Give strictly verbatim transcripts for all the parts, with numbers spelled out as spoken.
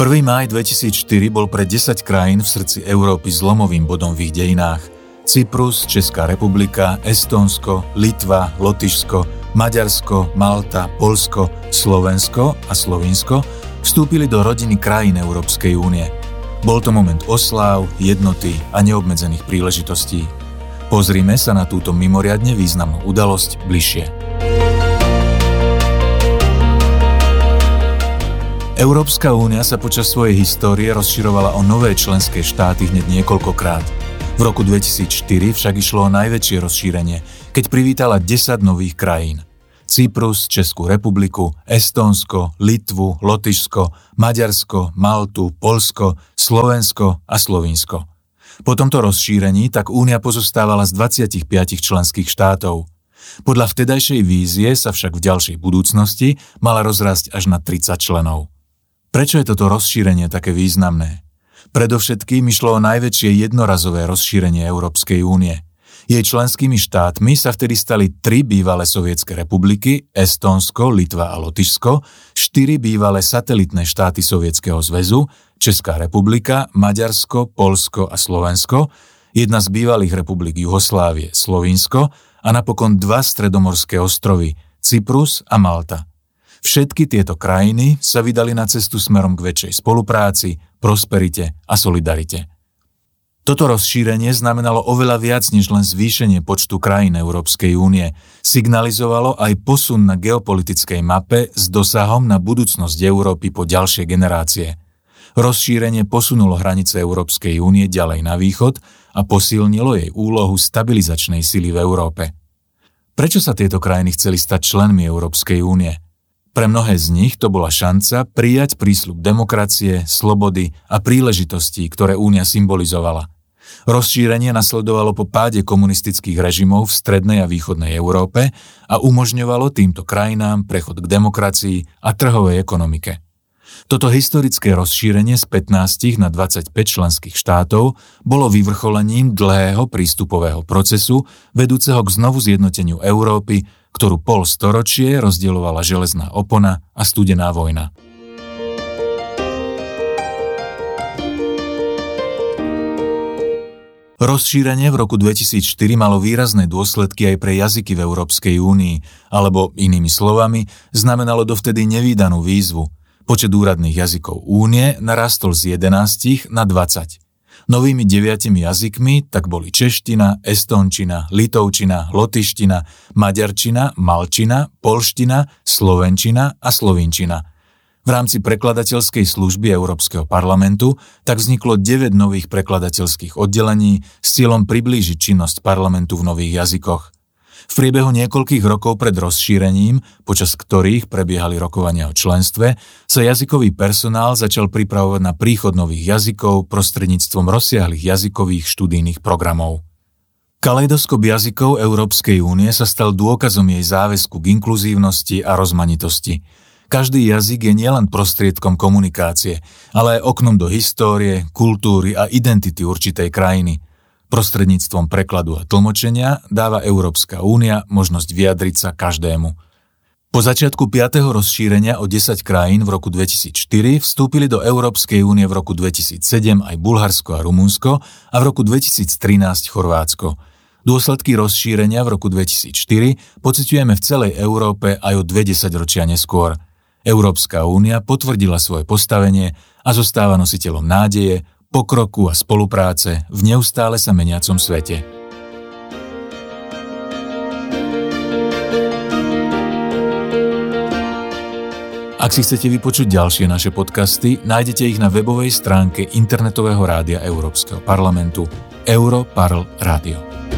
prvého mája dvetisícštyri bol pre desať krajín v srdci Európy zlomovým bodom v ich dejinách. Cyprus, Česká republika, Estónsko, Litva, Lotyšsko, Maďarsko, Malta, Poľsko, Slovensko a Slovinsko vstúpili do rodiny krajín Európskej únie. Bol to moment osláv, jednoty a neobmedzených príležitostí. Pozrime sa na túto mimoriadne významnú udalosť bližšie. Európska únia sa počas svojej histórie rozširovala o nové členské štáty hneď niekoľkokrát. V roku dvetisícštyri však išlo o najväčšie rozšírenie, keď privítala desať nových krajín. Cyprus, Českú republiku, Estónsko, Litvu, Lotyšsko, Maďarsko, Maltu, Poľsko, Slovensko a Slovinsko. Po tomto rozšírení tak únia pozostávala z dvadsaťpäť členských štátov. Podľa vtedajšej vízie sa však v ďalšej budúcnosti mala rozrásť až na tridsať členov. Prečo je toto rozšírenie také významné? Predovšetkým išlo o najväčšie jednorazové rozšírenie Európskej únie. Jej členskými štátmi sa vtedy stali tri bývalé sovietske republiky, Estónsko, Litva a Lotyšsko, štyri bývalé satelitné štáty Sovietskeho zväzu, Česká republika, Maďarsko, Poľsko a Slovensko, jedna z bývalých republik Juhoslávie, Slovinsko a napokon dva stredomorské ostrovy, Cyprus a Malta. Všetky tieto krajiny sa vydali na cestu smerom k väčšej spolupráci, prosperite a solidarite. Toto rozšírenie znamenalo oveľa viac než len zvýšenie počtu krajín Európskej únie. Signalizovalo aj posun na geopolitickej mape s dosahom na budúcnosť Európy po ďalšie generácie. Rozšírenie posunulo hranice Európskej únie ďalej na východ a posilnilo jej úlohu stabilizačnej sily v Európe. Prečo sa tieto krajiny chceli stať členmi Európskej únie? Pre mnohé z nich to bola šanca prijať prísľub demokracie, slobody a príležitostí, ktoré únia symbolizovala. Rozšírenie nasledovalo po páde komunistických režimov v strednej a východnej Európe a umožňovalo týmto krajinám prechod k demokracii a trhovej ekonomike. Toto historické rozšírenie z pätnásť na dvadsaťpäť členských štátov bolo vyvrcholením dlhého prístupového procesu vedúceho k znovu zjednoteniu Európy, ktorú pol storočie rozdielovala železná opona a studená vojna. Rozšírenie v roku dvetisícštyri malo výrazné dôsledky aj pre jazyky v Európskej únii, alebo inými slovami, znamenalo dovtedy nevídanú výzvu. Počet úradných jazykov únie narastol z jedenástich na dvadsať. Novými deviatimi jazykmi tak boli čeština, estónčina, litovčina, lotyština, maďarčina, malčina, poľština, slovenčina a slovinčina. V rámci prekladateľskej služby Európskeho parlamentu tak vzniklo deväť nových prekladateľských oddelení s cieľom priblížiť činnosť parlamentu v nových jazykoch. V priebehu niekoľkých rokov pred rozšírením, počas ktorých prebiehali rokovania o členstve, sa jazykový personál začal pripravovať na príchod nových jazykov prostredníctvom rozsiahlych jazykových študijných programov. Kaleidoskop jazykov Európskej únie sa stal dôkazom jej záväzku k inkluzívnosti a rozmanitosti. Každý jazyk je nielen prostriedkom komunikácie, ale aj oknom do histórie, kultúry a identity určitej krajiny. Prostredníctvom prekladu a tlmočenia dáva Európska únia možnosť vyjadriť sa každému. Po začiatku piateho rozšírenia o desať krajín v roku dvetisícštyri vstúpili do Európskej únie v roku dvetisícsedem aj Bulharsko a Rumunsko a v roku dvetisíctrinásť Chorvátsko. Dôsledky rozšírenia v roku dvetisícštyri pociťujeme v celej Európe aj o dve desaťročia neskôr. Európska únia potvrdila svoje postavenie a zostáva nositeľom nádeje, pokroku a spolupráce v neustále sa meniacom svete. Ak si chcete vypočuť ďalšie naše podcasty, nájdete ich na webovej stránke internetového rádia Európskeho parlamentu Europarl Radio.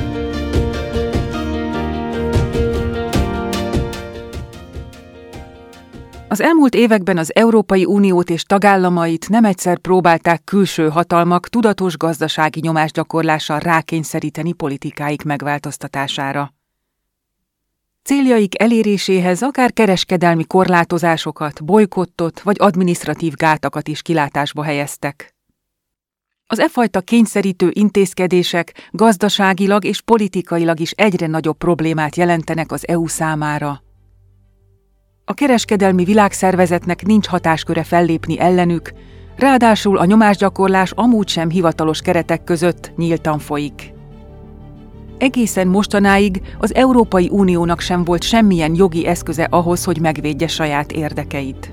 Az elmúlt években az Európai Uniót és tagállamait nem egyszer próbálták külső hatalmak tudatos gazdasági nyomásgyakorlással rákényszeríteni politikáik megváltoztatására. Céljaik eléréséhez akár kereskedelmi korlátozásokat, bolykottot vagy adminisztratív gátakat is kilátásba helyeztek. Az e fajta kényszerítő intézkedések gazdaságilag és politikailag is egyre nagyobb problémát jelentenek az é u számára. A kereskedelmi világszervezetnek nincs hatásköre fellépni ellenük, Ráadásul a nyomásgyakorlás amúgy sem hivatalos keretek között nyíltan folyik. Egészen mostanáig az Európai Uniónak sem volt semmilyen jogi eszköze ahhoz, hogy megvédje saját érdekeit.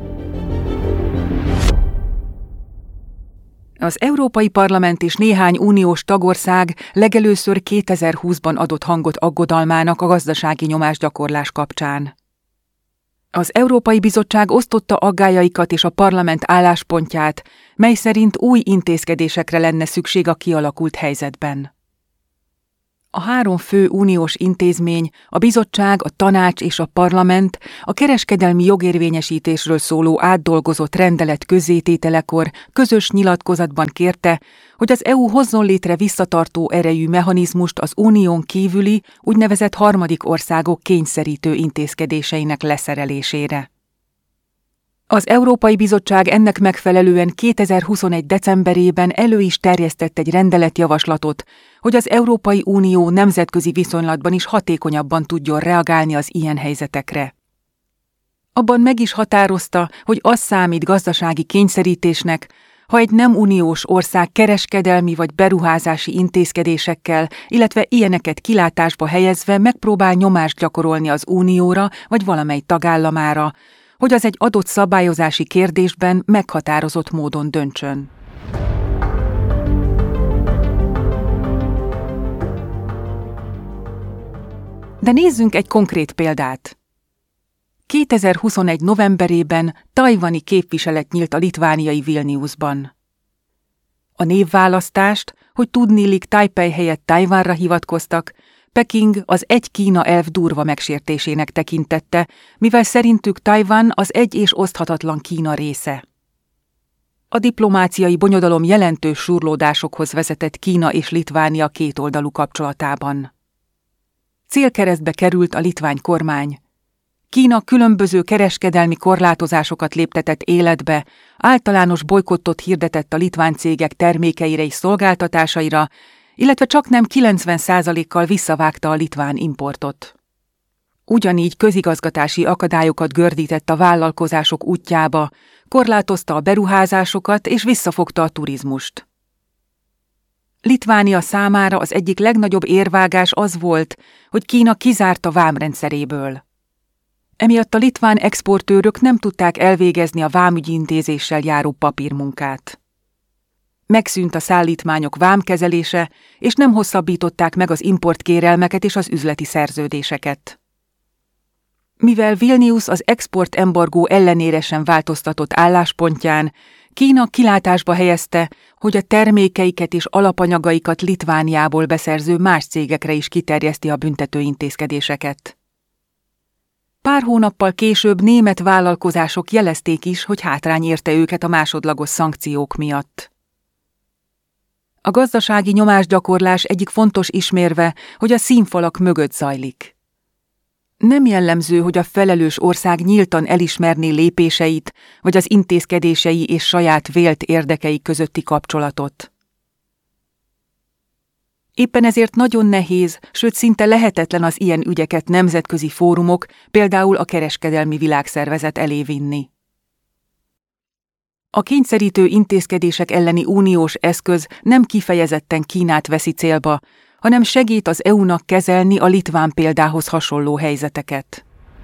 Az Európai Parlament és néhány uniós tagország legelőször kétezer-húszban adott hangot aggodalmának a gazdasági nyomásgyakorlás kapcsán. Az Európai Bizottság osztotta aggályaikat és a parlament álláspontját, mely szerint új intézkedésekre lenne szükség a kialakult helyzetben. A három fő uniós intézmény, a bizottság, a tanács és a parlament a kereskedelmi jogérvényesítésről szóló átdolgozott rendelet közzétételekor közös nyilatkozatban kérte, hogy az é u hozzon létre visszatartó erejű mechanizmust az unión kívüli, úgynevezett harmadik országok kényszerítő intézkedéseinek leszerelésére. Az Európai Bizottság ennek megfelelően kétezer-huszonegy decemberében elő is terjesztett egy rendeletjavaslatot, hogy az Európai Unió nemzetközi viszonylatban is hatékonyabban tudjon reagálni az ilyen helyzetekre. Abban meg is határozta, hogy az számít gazdasági kényszerítésnek, ha egy nem uniós ország kereskedelmi vagy beruházási intézkedésekkel, illetve ilyeneket kilátásba helyezve megpróbál nyomást gyakorolni az unióra vagy valamely tagállamára, hogy az egy adott szabályozási kérdésben meghatározott módon döntsön. De nézzünk egy konkrét példát. kétezer-huszonegy novemberében tajvani képviselet nyílt a litvániai Vilniusban. A névválasztást, hogy tudniillik Tajpej helyett Tajvanra hivatkoztak, Peking az egy Kína elv durva megsértésének tekintette, mivel szerintük Tajvan az egy és oszthatatlan Kína része. A diplomáciai bonyodalom jelentős surlódásokhoz vezetett Kína és Litvánia kétoldalú kapcsolatában. Célkeresztbe került a litván kormány. Kína különböző kereskedelmi korlátozásokat léptetett életbe, általános bolykottot hirdetett a litván cégek termékeire és szolgáltatásaira, illetve csaknem kilencven százalékkal visszavágta a litván importot. Ugyanígy közigazgatási akadályokat gördített a vállalkozások útjába, korlátozta a beruházásokat és visszafogta a turizmust. Litvánia számára az egyik legnagyobb érvágás az volt, hogy Kína kizárta vámrendszeréből. Emiatt a litván exportőrök nem tudták elvégezni a vámügyi intézéssel járó papírmunkát. Megszűnt a szállítmányok vámkezelése, és nem hosszabbították meg az importkérelmeket és az üzleti szerződéseket. Mivel Vilnius az exportembargó ellenére sem változtatott álláspontján, Kína kilátásba helyezte, hogy a termékeiket és alapanyagaikat Litvániából beszerző más cégekre is kiterjeszti a büntető intézkedéseket. Pár hónappal később német vállalkozások jelezték is, hogy hátrány érte őket a másodlagos szankciók miatt. A gazdasági nyomásgyakorlás egyik fontos ismérve, hogy a színfalak mögött zajlik. Nem jellemző, hogy a felelős ország nyíltan elismerné lépéseit, vagy az intézkedései és saját vélt érdekei közötti kapcsolatot. Éppen ezért nagyon nehéz, sőt szinte lehetetlen az ilyen ügyeket nemzetközi fórumok, például a Kereskedelmi Világszervezet elé vinni. A kényszerítő intézkedések elleni uniós eszköz nem kifejezetten Kínát veszi célba, hanem segít az é u-nak kezelni a litván példához hasonló helyzeteket.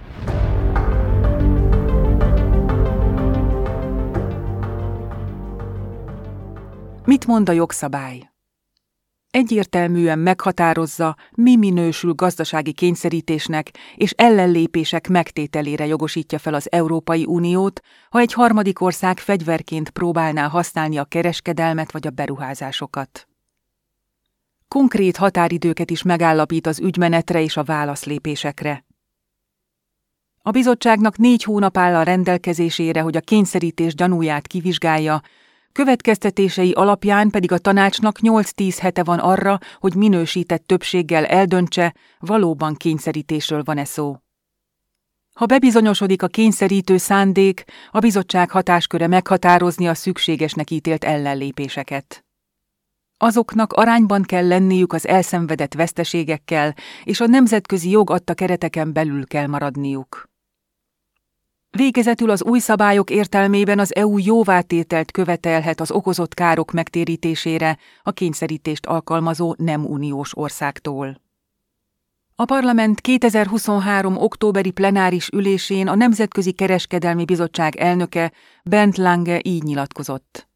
Mit mond a jogszabály? Egyértelműen meghatározza, mi minősül gazdasági kényszerítésnek és ellenlépések megtételére jogosítja fel az Európai Uniót, ha egy harmadik ország fegyverként próbálná használni a kereskedelmet vagy a beruházásokat. Konkrét határidőket is megállapít az ügymenetre és a válaszlépésekre. A bizottságnak négy hónap áll a rendelkezésére, hogy a kényszerítés gyanúját kivizsgálja, következtetései alapján pedig a tanácsnak nyolc-tíz hete van arra, hogy minősített többséggel eldöntse, valóban kényszerítésről van-e szó. Ha bebizonyosodik a kényszerítő szándék, a bizottság hatásköre meghatározni a szükségesnek ítélt ellenlépéseket. Azoknak arányban kell lenniük az elszenvedett veszteségekkel, és a nemzetközi jog adta kereteken belül kell maradniuk. Végezetül az új szabályok értelmében az é u jóvátételt követelhet az okozott károk megtérítésére a kényszerítést alkalmazó nem uniós országtól. A parlament kétezer-huszonhárom. októberi plenáris ülésén a Nemzetközi Kereskedelmi Bizottság elnöke Bernd Lange így nyilatkozott.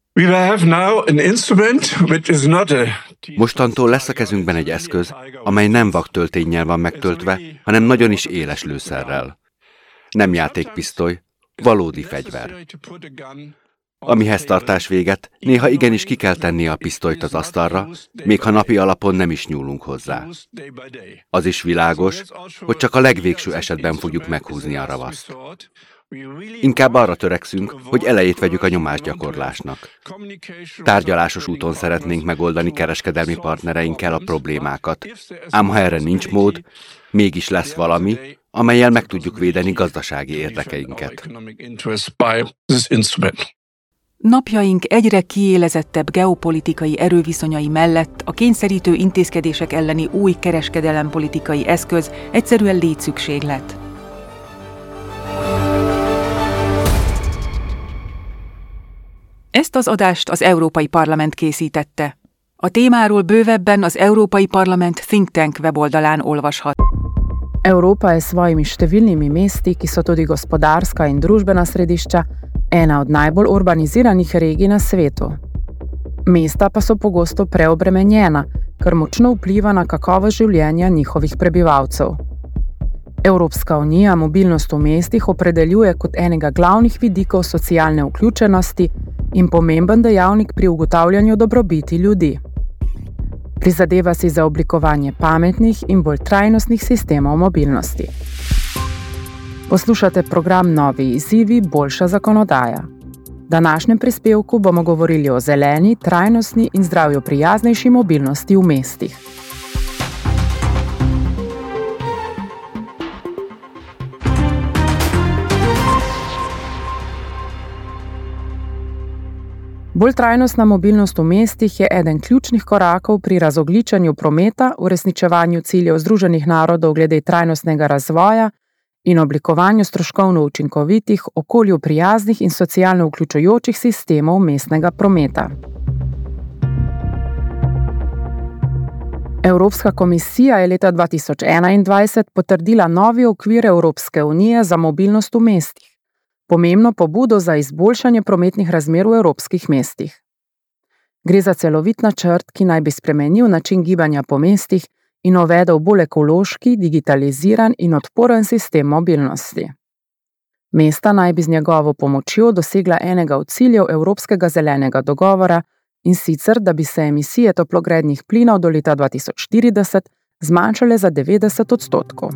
Mostantól lesz a kezünkben egy eszköz, amely nem vaktölténnyel van megtöltve, hanem nagyon is éles lőszerrel. Nem játékpisztoly, valódi fegyver. Amihez tartás véget, néha igenis ki kell tenni a pisztolyt az asztalra, még ha napi alapon nem is nyúlunk hozzá. Az is világos, hogy csak a legvégső esetben fogjuk meghúzni a ravaszt. Inkább arra törekszünk, hogy elejét vegyük a nyomásgyakorlásnak. Tárgyalásos úton szeretnénk megoldani kereskedelmi partnereinkkel a problémákat, ám ha erre nincs mód, mégis lesz valami, amellyel meg tudjuk védeni gazdasági érdekeinket. Napjaink egyre kiélezettebb geopolitikai erőviszonyai mellett a kényszerítő intézkedések elleni új kereskedelempolitikai eszköz egyszerűen létszükséglet. Ezt az adást az Európai Parlament készítette. A témáról bővebben az Európai Parlament Think Tank weboldalán olvashat. Evropa je s svojimi številnimi mesti, ki so tudi gospodarska in družbena središča, ena od najbolj urbaniziranih regij na svetu. Mesta pa so pogosto preobremenjena, kar močno vpliva na kakovost življenja njihovih prebivalcev. Evropska unija mobilnost v mestih opredeljuje kot enega glavnih vidikov socialne vključenosti in pomemben dejavnik pri ugotavljanju dobrobiti ljudi. Prizadeva si za oblikovanje pametnih in bolj trajnostnih sistemov mobilnosti. Poslušate program Novi izzivi, boljša zakonodaja. V današnjem prispevku bomo govorili o zeleni, trajnostni in zdravju prijaznejši mobilnosti v mestih. Bolj trajnostna mobilnost v mestih je eden ključnih korakov pri razogljičenju prometa, uresničevanju ciljev Združenih narodov glede trajnostnega razvoja in oblikovanju stroškovno učinkovitih, okolju prijaznih in socialno vključujočih sistemov mestnega prometa. Evropska komisija je leta dva tisoč enaindvajset potrdila novi okvir Evropske unije za mobilnost v mestih, pomembno pobudo za izboljšanje prometnih razmer v evropskih mestih. Gre za celovit načrt, ki naj bi spremenil način gibanja po mestih in uvedel bolj ekološki, digitaliziran in odporen sistem mobilnosti. Mesta naj bi z njegovo pomočjo dosegla enega od ciljev Evropskega zelenega dogovora, in sicer, da bi se emisije toplogrednih plinov do leta dva tisoč štirideset zmanjšale za devetdeset odstotkov.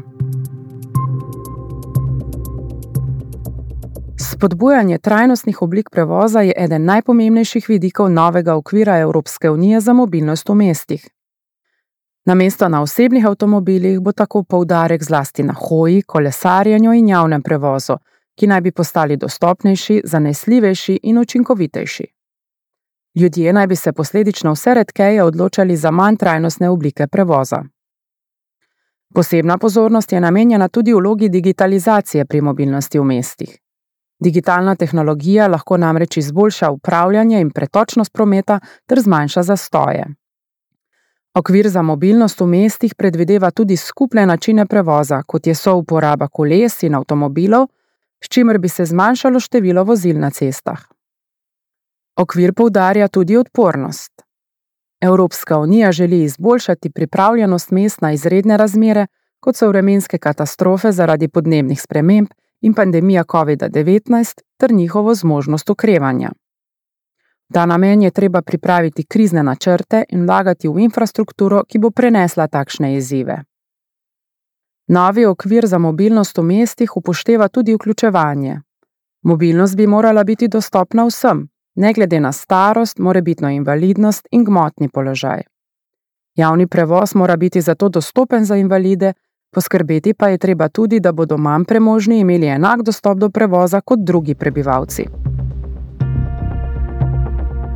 Spodbujanje trajnostnih oblik prevoza je eden najpomembnejših vidikov novega okvira Evropske unije za mobilnost v mestih. Namesto na osebnih avtomobilih bo tako poudarek zlasti na hoji, kolesarjenju in javnem prevozu, ki naj bi postali dostopnejši, zanesljivejši in učinkovitejši. Ljudje naj bi se posledično vse redkeje odločali za manj trajnostne oblike prevoza. Posebna pozornost je namenjena tudi vlogi digitalizacije pri mobilnosti v mestih. Digitalna tehnologija lahko namreč izboljša upravljanje in pretočnost prometa ter zmanjša zastoje. Okvir za mobilnost v mestih predvideva tudi skupne načine prevoza, kot je souporaba koles in avtomobilov, s čimer bi se zmanjšalo število vozil na cestah. Okvir poudarja tudi odpornost. Evropska unija želi izboljšati pripravljenost mest na izredne razmere, kot so vremenske katastrofe zaradi podnebnih sprememb in pandemija covida devetnajst ter njihovo zmožnost okrevanja. V ta namen je treba pripraviti krizne načrte in vlagati v infrastrukturo, ki bo prenesla takšne izzive. Novi okvir za mobilnost v mestih upošteva tudi vključevanje. Mobilnost bi morala biti dostopna vsem, ne glede na starost, morebitno invalidnost in gmotni položaj. Javni prevoz mora biti zato dostopen za invalide, poskrbeti pa je treba tudi, da bodo manj premožni imeli enak dostop do prevoza kot drugi prebivalci.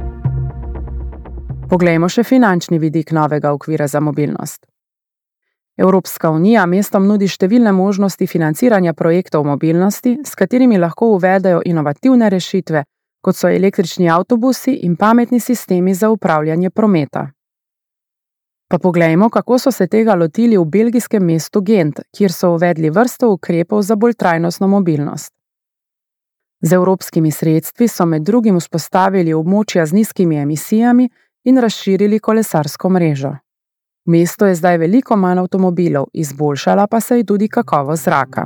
Poglejmo še finančni vidik novega okvira za mobilnost. Evropska unija mestom nudi številne možnosti financiranja projektov mobilnosti, s katerimi lahko uvedejo inovativne rešitve, kot so električni avtobusi in pametni sistemi za upravljanje prometa. Pa poglejmo, kako so se tega lotili v belgijskem mestu Gent, kjer so uvedli vrsto ukrepov za bolj trajnostno mobilnost. Z evropskimi sredstvi so med drugim vzpostavili območja z nizkimi emisijami in razširili kolesarsko mrežo. V mestu je zdaj veliko manj avtomobilov, izboljšala pa se je tudi kakovost zraka.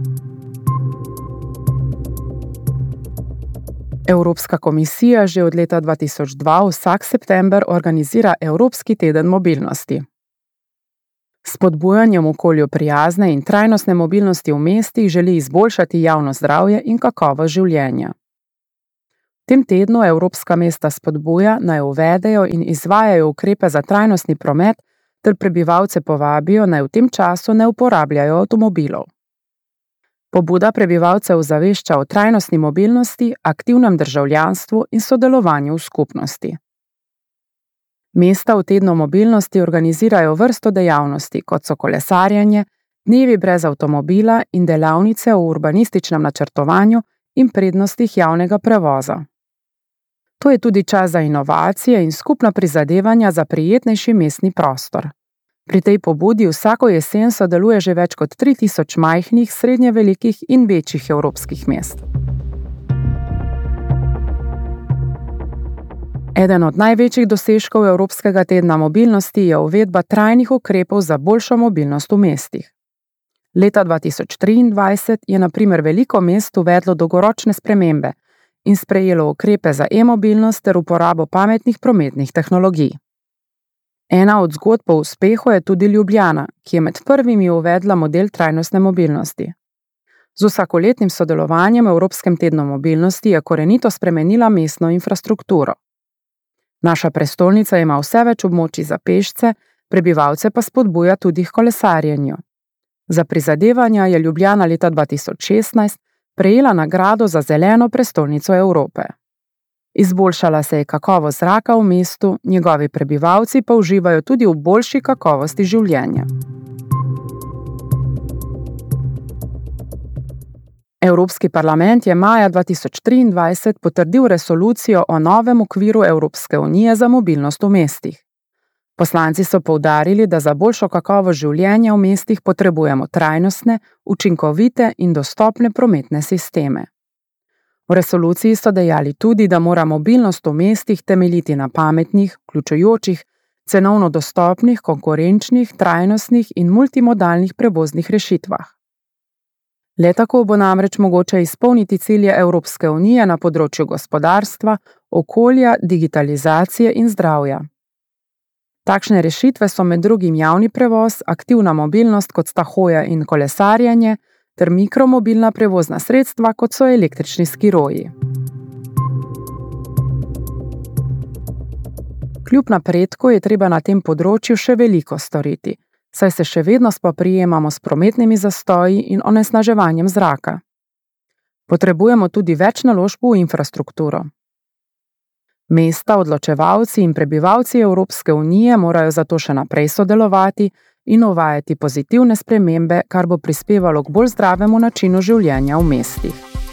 Evropska komisija že od leta dva tisoč dva vsak september organizira Evropski teden mobilnosti. S spodbujanjem okolju prijazne in trajnostne mobilnosti v mestih želi izboljšati javno zdravje in kakovost življenja. V tem tednu evropska mesta spodbuja, naj uvedejo in izvajajo ukrepe za trajnostni promet ter prebivalce povabijo, naj v tem času ne uporabljajo avtomobilov. Pobuda prebivalcev zavešča o trajnostni mobilnosti, aktivnem državljanstvu in sodelovanju v skupnosti. Mesta v tednu mobilnosti organizirajo vrsto dejavnosti, kot so kolesarjenje, dnevi brez avtomobila in delavnice o urbanističnem načrtovanju in prednostih javnega prevoza. To je tudi čas za inovacije in skupna prizadevanja za prijetnejši mestni prostor. Pri tej pobudi vsako jesen sodeluje že več kot tri tisoč majhnih, srednje velikih in večjih evropskih mest. Eden od največjih dosežkov Evropskega tedna mobilnosti je uvedba trajnih ukrepov za boljšo mobilnost v mestih. Leta dva tisoč triindvajset je na primer veliko mest uvedlo dolgoročne spremembe in sprejelo ukrepe za e-mobilnost ter uporabo pametnih prometnih tehnologij. Ena od zgodb o uspehu je tudi Ljubljana, ki je med prvimi uvedla model trajnostne mobilnosti. Z vsakoletnim sodelovanjem v Evropskem tednu mobilnosti je korenito spremenila mestno infrastrukturo. Naša prestolnica ima vse več območij za pešce, prebivalce pa spodbuja tudi k kolesarjenju. Za prizadevanja je Ljubljana leta dva tisoč šestnajst prejela nagrado za zeleno prestolnico Evrope. Izboljšala se je kakovost zraka v mestu, njegovi prebivalci pa uživajo tudi v boljši kakovosti življenja. Evropski parlament je maja dva tisoč triindvajset potrdil resolucijo o novem okviru Evropske unije za mobilnost v mestih. Poslanci so poudarili, da za boljšo kakovost življenja v mestih potrebujemo trajnostne, učinkovite in dostopne prometne sisteme. V resoluciji so dejali tudi, da mora mobilnost v mestih temeljiti na pametnih, vključujočih, cenovno dostopnih, konkurenčnih, trajnostnih in multimodalnih prevoznih rešitvah. Le tako bo namreč mogoče izpolniti cilje Evropske unije na področju gospodarstva, okolja, digitalizacije in zdravja. Takšne rešitve so med drugim javni prevoz, aktivna mobilnost kot sta hoja in kolesarjenje, ter mikromobilna prevozna sredstva, kot so električni skiroji. Kljub napredku je treba na tem področju še veliko storiti, saj se še vedno spoprijemamo s prometnimi zastoji in onesnaževanjem zraka. Potrebujemo tudi več naložb v infrastrukturo. Mesta, odločevalci in prebivalci Evropske unije morajo zato še naprej sodelovati in uvajati pozitivne spremembe, kar bo prispevalo k bolj zdravemu načinu življenja v mestih.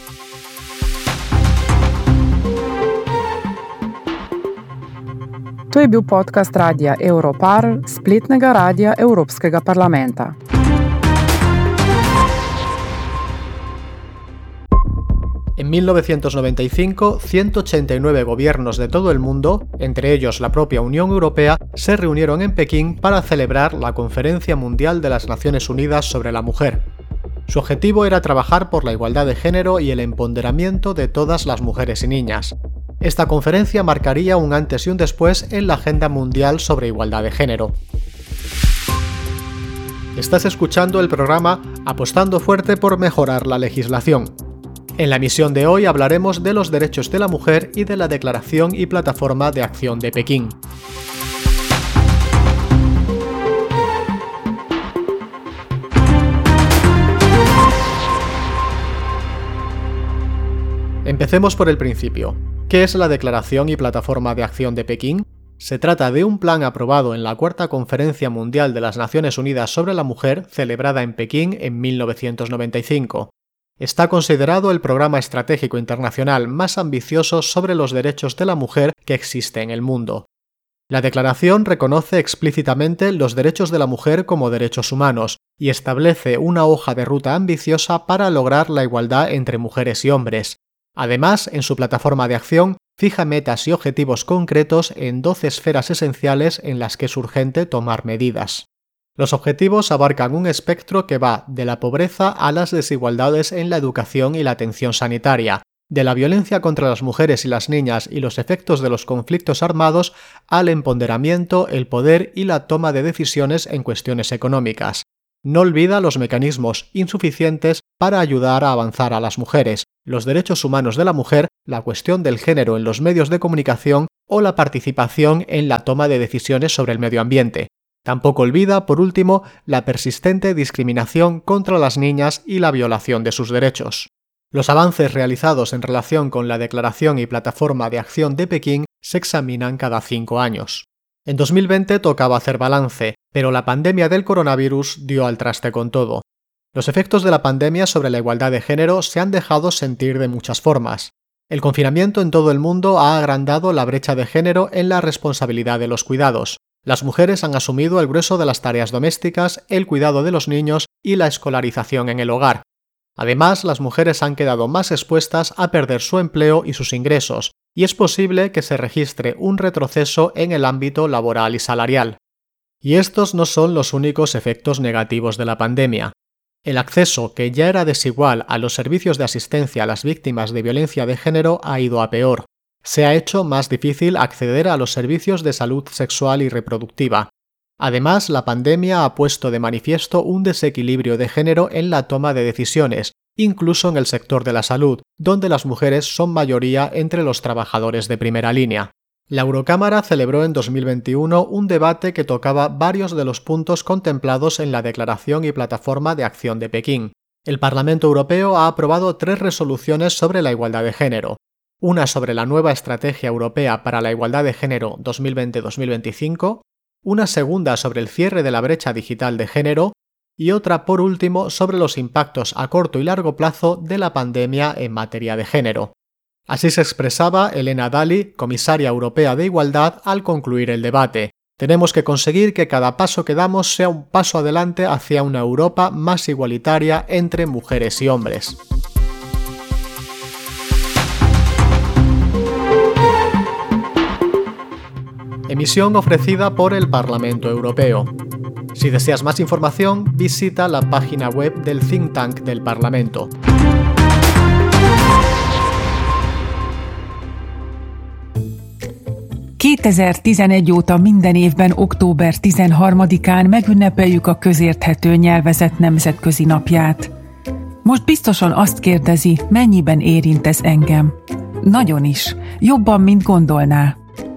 To je bil podcast Radia Europarl, spletnega radia Evropskega parlamenta. En mil novecientos noventa y cinco, ciento ochenta y nueve gobiernos de todo el mundo, entre ellos la propia Unión Europea, se reunieron en Pekín para celebrar la Conferencia Mundial de las Naciones Unidas sobre la Mujer. Su objetivo era trabajar por la igualdad de género y el empoderamiento de todas las mujeres y niñas. Esta conferencia marcaría un antes y un después en la agenda mundial sobre igualdad de género. Estás escuchando el programa Apostando fuerte por mejorar la legislación. En la emisión de hoy hablaremos de los derechos de la mujer y de la Declaración y Plataforma de Acción de Pekín. Empecemos por el principio. ¿Qué es la Declaración y Plataforma de Acción de Pekín? Se trata de un plan aprobado en la Cuarta Conferencia Mundial de las Naciones Unidas sobre la Mujer, celebrada en Pekín en mil novecientos noventa y cinco. Está considerado el programa estratégico internacional más ambicioso sobre los derechos de la mujer que existe en el mundo. La declaración reconoce explícitamente los derechos de la mujer como derechos humanos y establece una hoja de ruta ambiciosa para lograr la igualdad entre mujeres y hombres. Además, en su plataforma de acción, fija metas y objetivos concretos en doce esferas esenciales en las que es urgente tomar medidas. Los objetivos abarcan un espectro que va de la pobreza a las desigualdades en la educación y la atención sanitaria, de la violencia contra las mujeres y las niñas y los efectos de los conflictos armados al empoderamiento, el poder y la toma de decisiones en cuestiones económicas. No olvida los mecanismos insuficientes para ayudar a avanzar a las mujeres, los derechos humanos de la mujer, la cuestión del género en los medios de comunicación o la participación en la toma de decisiones sobre el medio ambiente. Tampoco olvida, por último, la persistente discriminación contra las niñas y la violación de sus derechos. Los avances realizados en relación con la Declaración y Plataforma de Acción de Pekín se examinan cada cinco años. En dos mil veinte tocaba hacer balance, pero la pandemia del coronavirus dio al traste con todo. Los efectos de la pandemia sobre la igualdad de género se han dejado sentir de muchas formas. El confinamiento en todo el mundo ha agrandado la brecha de género en la responsabilidad de los cuidados. Las mujeres han asumido el grueso de las tareas domésticas, el cuidado de los niños y la escolarización en el hogar. Además, las mujeres han quedado más expuestas a perder su empleo y sus ingresos, y es posible que se registre un retroceso en el ámbito laboral y salarial. Y estos no son los únicos efectos negativos de la pandemia. El acceso, que ya era desigual a los servicios de asistencia a las víctimas de violencia de género, ha ido a peor. Se ha hecho más difícil acceder a los servicios de salud sexual y reproductiva. Además, la pandemia ha puesto de manifiesto un desequilibrio de género en la toma de decisiones, incluso en el sector de la salud, donde las mujeres son mayoría entre los trabajadores de primera línea. La Eurocámara celebró en dos mil veintiuno un debate que tocaba varios de los puntos contemplados en la Declaración y Plataforma de Acción de Pekín. El Parlamento Europeo ha aprobado tres resoluciones sobre la igualdad de género. Una sobre la nueva Estrategia Europea para la Igualdad de Género dos mil veinte a dos mil veinticinco, una segunda sobre el cierre de la brecha digital de género y otra, por último, sobre los impactos a corto y largo plazo de la pandemia en materia de género. Así se expresaba Helena Dalli, comisaria europea de Igualdad, al concluir el debate. Tenemos que conseguir que cada paso que damos sea un paso adelante hacia una Europa más igualitaria entre mujeres y hombres. Emisión ofrecida por el Parlamento Europeo. Si deseas más información, visita la página web del think tank del Parlamento. kétezer-tizenegy óta minden évben október tizenharmadikán megünnepeljük a közérthető nyelvezet nemzetközi napját. Most biztosan azt kérdezi, mennyiben érint ez engem. Nagyon is. Jobban, mint gondolná.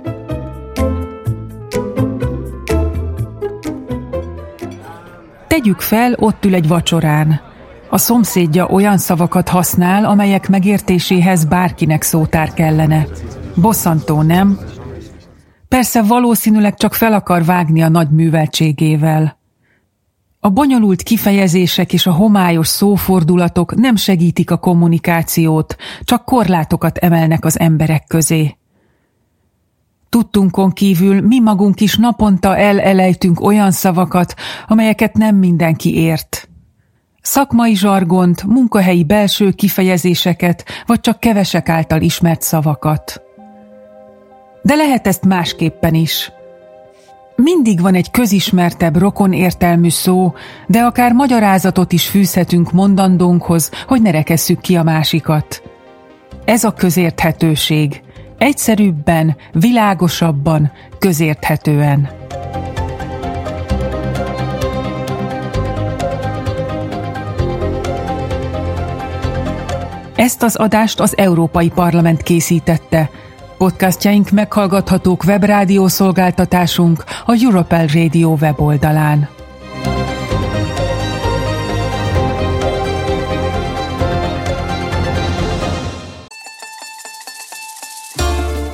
Tegyük fel, ott ül egy vacsorán. A szomszédja olyan szavakat használ, amelyek megértéséhez bárkinek szótár kellene. Bosszantó, nem? Persze valószínűleg csak fel akar vágni a nagy műveltségével. A bonyolult kifejezések és a homályos szófordulatok nem segítik a kommunikációt, csak korlátokat emelnek az emberek közé. Tudtunkon kívül mi magunk is naponta elelejtünk olyan szavakat, amelyeket nem mindenki ért. Szakmai zsargont, munkahelyi belső kifejezéseket, vagy csak kevesek által ismert szavakat. De lehet ezt másképpen is. Mindig van egy közismertebb, rokonértelmű szó, de akár magyarázatot is fűzhetünk mondandónkhoz, hogy ne rekesszük ki a másikat. Ez a közérthetőség. Egyszerűbben, világosabban, közérthetően. Ezt az adást az Európai Parlament készítette. Podcastjaink meghallgathatók webrádió szolgáltatásunk a Europel Radio weboldalán.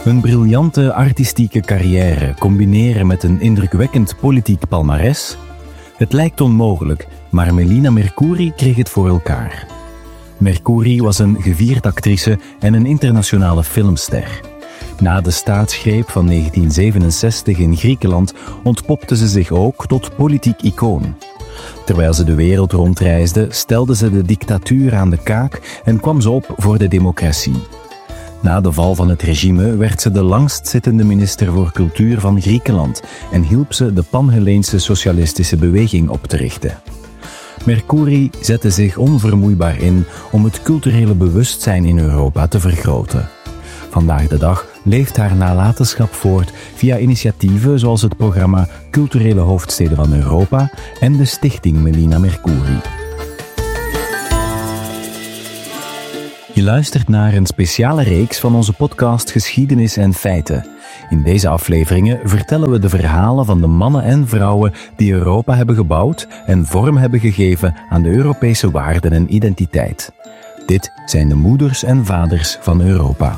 Een briljante artistieke carrière combineren met een indrukwekkend politiek palmares? Het lijkt onmogelijk, maar Melina Mercouri kreeg het voor elkaar. Mercouri was een gevierd actrice en een internationale filmster. Na de staatsgreep van negentien zevenenzestig in Griekenland ontpopte ze zich ook tot politiek icoon. Terwijl ze de wereld rondreisde, stelde ze de dictatuur aan de kaak en kwam ze op voor de democratie. Na de val van het regime werd ze de langstzittende minister voor cultuur van Griekenland en hielp ze de Pan-Helleense socialistische beweging op te richten. Mercouri zette zich onvermoeibaar in om het culturele bewustzijn in Europa te vergroten. Vandaag de dag leeft haar nalatenschap voort via initiatieven zoals het programma Culturele Hoofdsteden van Europa en de stichting Melina Mercouri. Je luistert naar een speciale reeks van onze podcast Geschiedenis en Feiten. In deze afleveringen vertellen we de verhalen van de mannen en vrouwen die Europa hebben gebouwd en vorm hebben gegeven aan de Europese waarden en identiteit. Dit zijn de moeders en vaders van Europa.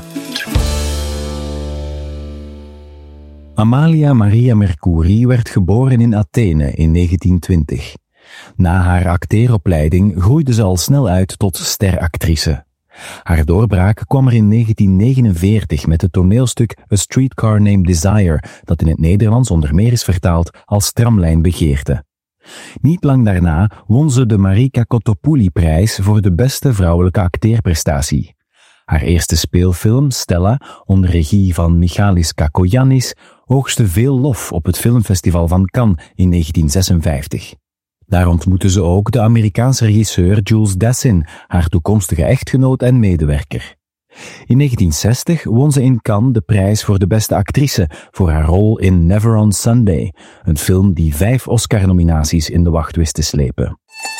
Amalia Maria Mercouri werd geboren in Athene in negentien twintig. Na haar acteeropleiding groeide ze al snel uit tot steractrice. Haar doorbraak kwam er in negentien negenenveertig met het toneelstuk A Streetcar Named Desire, dat in het Nederlands onder meer is vertaald als Tramlijn Begeerte. Niet lang daarna won ze de Marika Kotopouli-prijs voor de beste vrouwelijke acteerprestatie. Haar eerste speelfilm, Stella, onder regie van Michalis Kakoyannis, oogste veel lof op het filmfestival van Cannes in negentien zesenvijftig. Daar ontmoette ze ook de Amerikaanse regisseur Jules Dassin, haar toekomstige echtgenoot en medewerker. In negentien zestig won ze in Cannes de prijs voor de beste actrice voor haar rol in Never on Sunday, een film die vijf Oscar-nominaties in de wacht wist te slepen.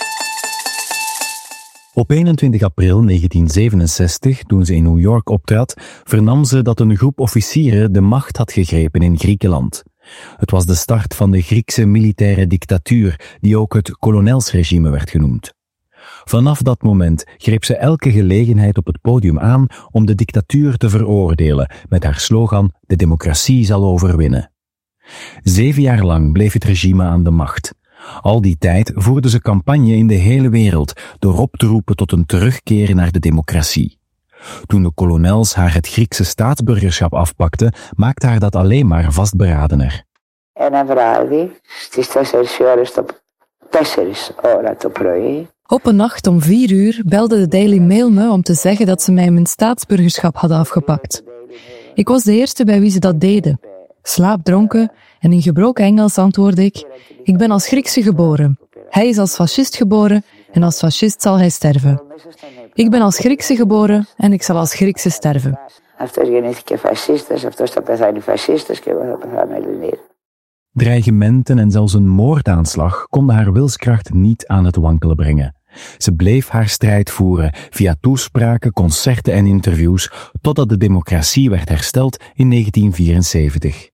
Op eenentwintig april negentien zevenenzestig, toen ze in New York optrad, vernam ze dat een groep officieren de macht had gegrepen in Griekenland. Het was de start van de Griekse militaire dictatuur, die ook het kolonelsregime werd genoemd. Vanaf dat moment greep ze elke gelegenheid op het podium aan om de dictatuur te veroordelen, met haar slogan "De democratie zal overwinnen". Zeven jaar lang bleef het regime aan de macht. Al die tijd voerde ze campagne in de hele wereld door op te roepen tot een terugkeer naar de democratie. Toen de kolonels haar het Griekse staatsburgerschap afpakten, maakte haar dat alleen maar vastberadener. Op een nacht om vier uur belde de Daily Mail me om te zeggen dat ze mij mijn staatsburgerschap hadden afgepakt. Ik was de eerste bij wie ze dat deden. Slaapdronken en in gebroken Engels antwoordde ik: ik ben als Griekse geboren. Hij is als fascist geboren en als fascist zal hij sterven. Ik ben als Griekse geboren en ik zal als Griekse sterven. Dreigementen en zelfs een moordaanslag konden haar wilskracht niet aan het wankelen brengen. Ze bleef haar strijd voeren via toespraken, concerten en interviews, totdat de democratie werd hersteld in negentien vierenzeventig.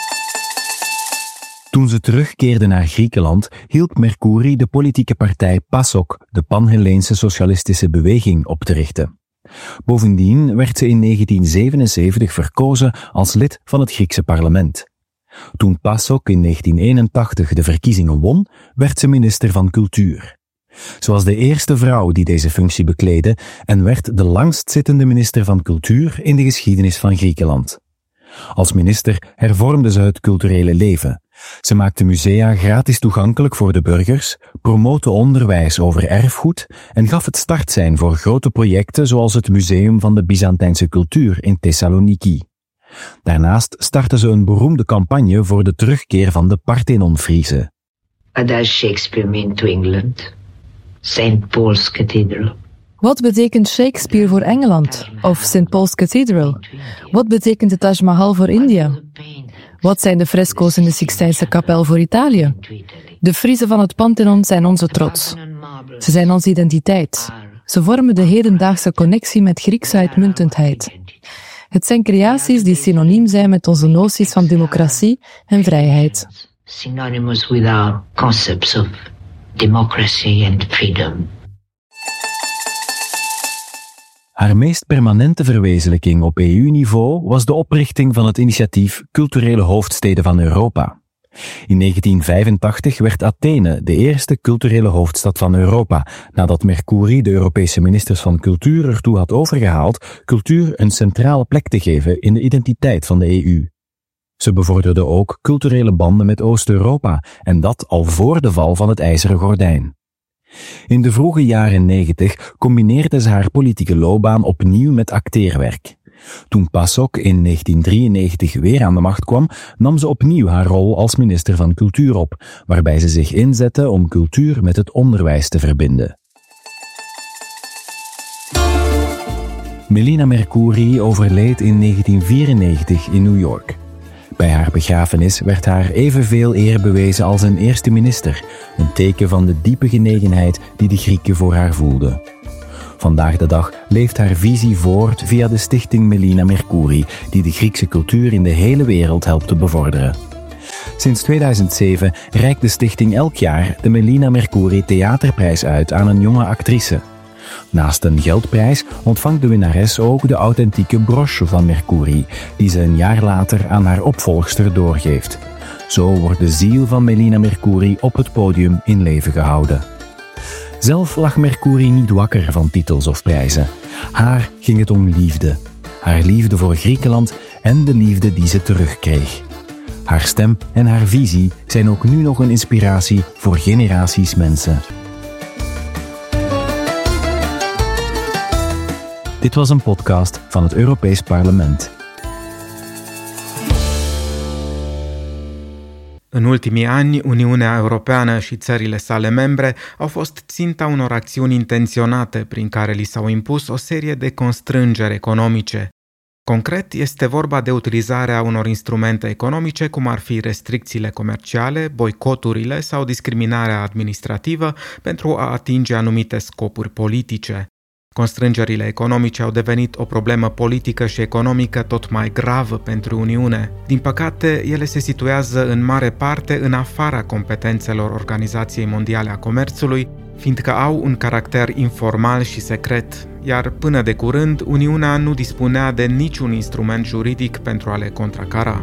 Toen ze terugkeerde naar Griekenland, hielp Mercouri de politieke partij PASOK, de Pan-Helleense socialistische beweging, op te richten. Bovendien werd ze in negentien zevenenzeventig verkozen als lid van het Griekse parlement. Toen PASOK in negentien eenentachtig de verkiezingen won, werd ze minister van Cultuur. Ze was de eerste vrouw die deze functie bekleedde en werd de langstzittende minister van Cultuur in de geschiedenis van Griekenland. Als minister hervormde ze het culturele leven. Ze maakte musea gratis toegankelijk voor de burgers, promote onderwijs over erfgoed en gaf het startsein voor grote projecten zoals het Museum van de Byzantijnse Cultuur in Thessaloniki. Daarnaast startte ze een beroemde campagne voor de terugkeer van de Parthenon-Friezen. What does Shakespeare mean to England? Saint Paul's Cathedral. Wat betekent Shakespeare voor Engeland? Of Saint Paul's Cathedral? Wat betekent de Taj Mahal voor India? Wat zijn de fresco's in de Sixtijnse kapel voor Italië? De Friezen van het Pantheon zijn onze trots. Ze zijn onze identiteit. Ze vormen de hedendaagse connectie met Griekse uitmuntendheid. Het zijn creaties die synoniem zijn met onze noties van democratie en vrijheid. Synonymous with our concepts of democracy and freedom. Haar meest permanente verwezenlijking op E U-niveau was de oprichting van het initiatief Culturele Hoofdsteden van Europa. In negentien vijfentachtig werd Athene de eerste culturele hoofdstad van Europa, nadat Mercuri de Europese ministers van cultuur ertoe had overgehaald cultuur een centrale plek te geven in de identiteit van de E U. Ze bevorderde ook culturele banden met Oost-Europa, en dat al voor de val van het IJzeren Gordijn. In de vroege jaren negentig combineerde ze haar politieke loopbaan opnieuw met acteerwerk. Toen PASOK in negentien drieënnegentig weer aan de macht kwam, nam ze opnieuw haar rol als minister van Cultuur op, waarbij ze zich inzette om cultuur met het onderwijs te verbinden. Melina Mercouri overleed in negentien vierennegentig in New York. Bij haar begrafenis werd haar evenveel eer bewezen als een eerste minister, een teken van de diepe genegenheid die de Grieken voor haar voelden. Vandaag de dag leeft haar visie voort via de stichting Melina Mercouri, die de Griekse cultuur in de hele wereld helpt te bevorderen. Sinds tweeduizend zeven reikt de stichting elk jaar de Melina Mercouri Theaterprijs uit aan een jonge actrice. Naast een geldprijs ontvangt de winnares ook de authentieke broche van Mercouri, die ze een jaar later aan haar opvolgster doorgeeft. Zo wordt de ziel van Melina Mercouri op het podium in leven gehouden. Zelf lag Mercouri niet wakker van titels of prijzen. Haar ging het om liefde. Haar liefde voor Griekenland en de liefde die ze terugkreeg. Haar stem en haar visie zijn ook nu nog een inspiratie voor generaties mensen. Dit was een podcast van het Europees Parlement. În ultimii ani, Uniunea Europeană și țările sale membre au fost ținta unor acțiuni intenționate prin care li s-au impus o serie de constrângeri economice. Concret, este vorba de utilizarea unor instrumente economice, cum ar fi restricțiile comerciale, boicoturile sau discriminarea administrativă, pentru a atinge anumite scopuri politice. Constrângerile economice au devenit o problemă politică și economică tot mai gravă pentru Uniune. Din păcate, ele se situează în mare parte în afara competențelor Organizației Mondiale a Comerțului, fiindcă au un caracter informal și secret, iar până de curând, Uniunea nu dispunea de niciun instrument juridic pentru a le contracara.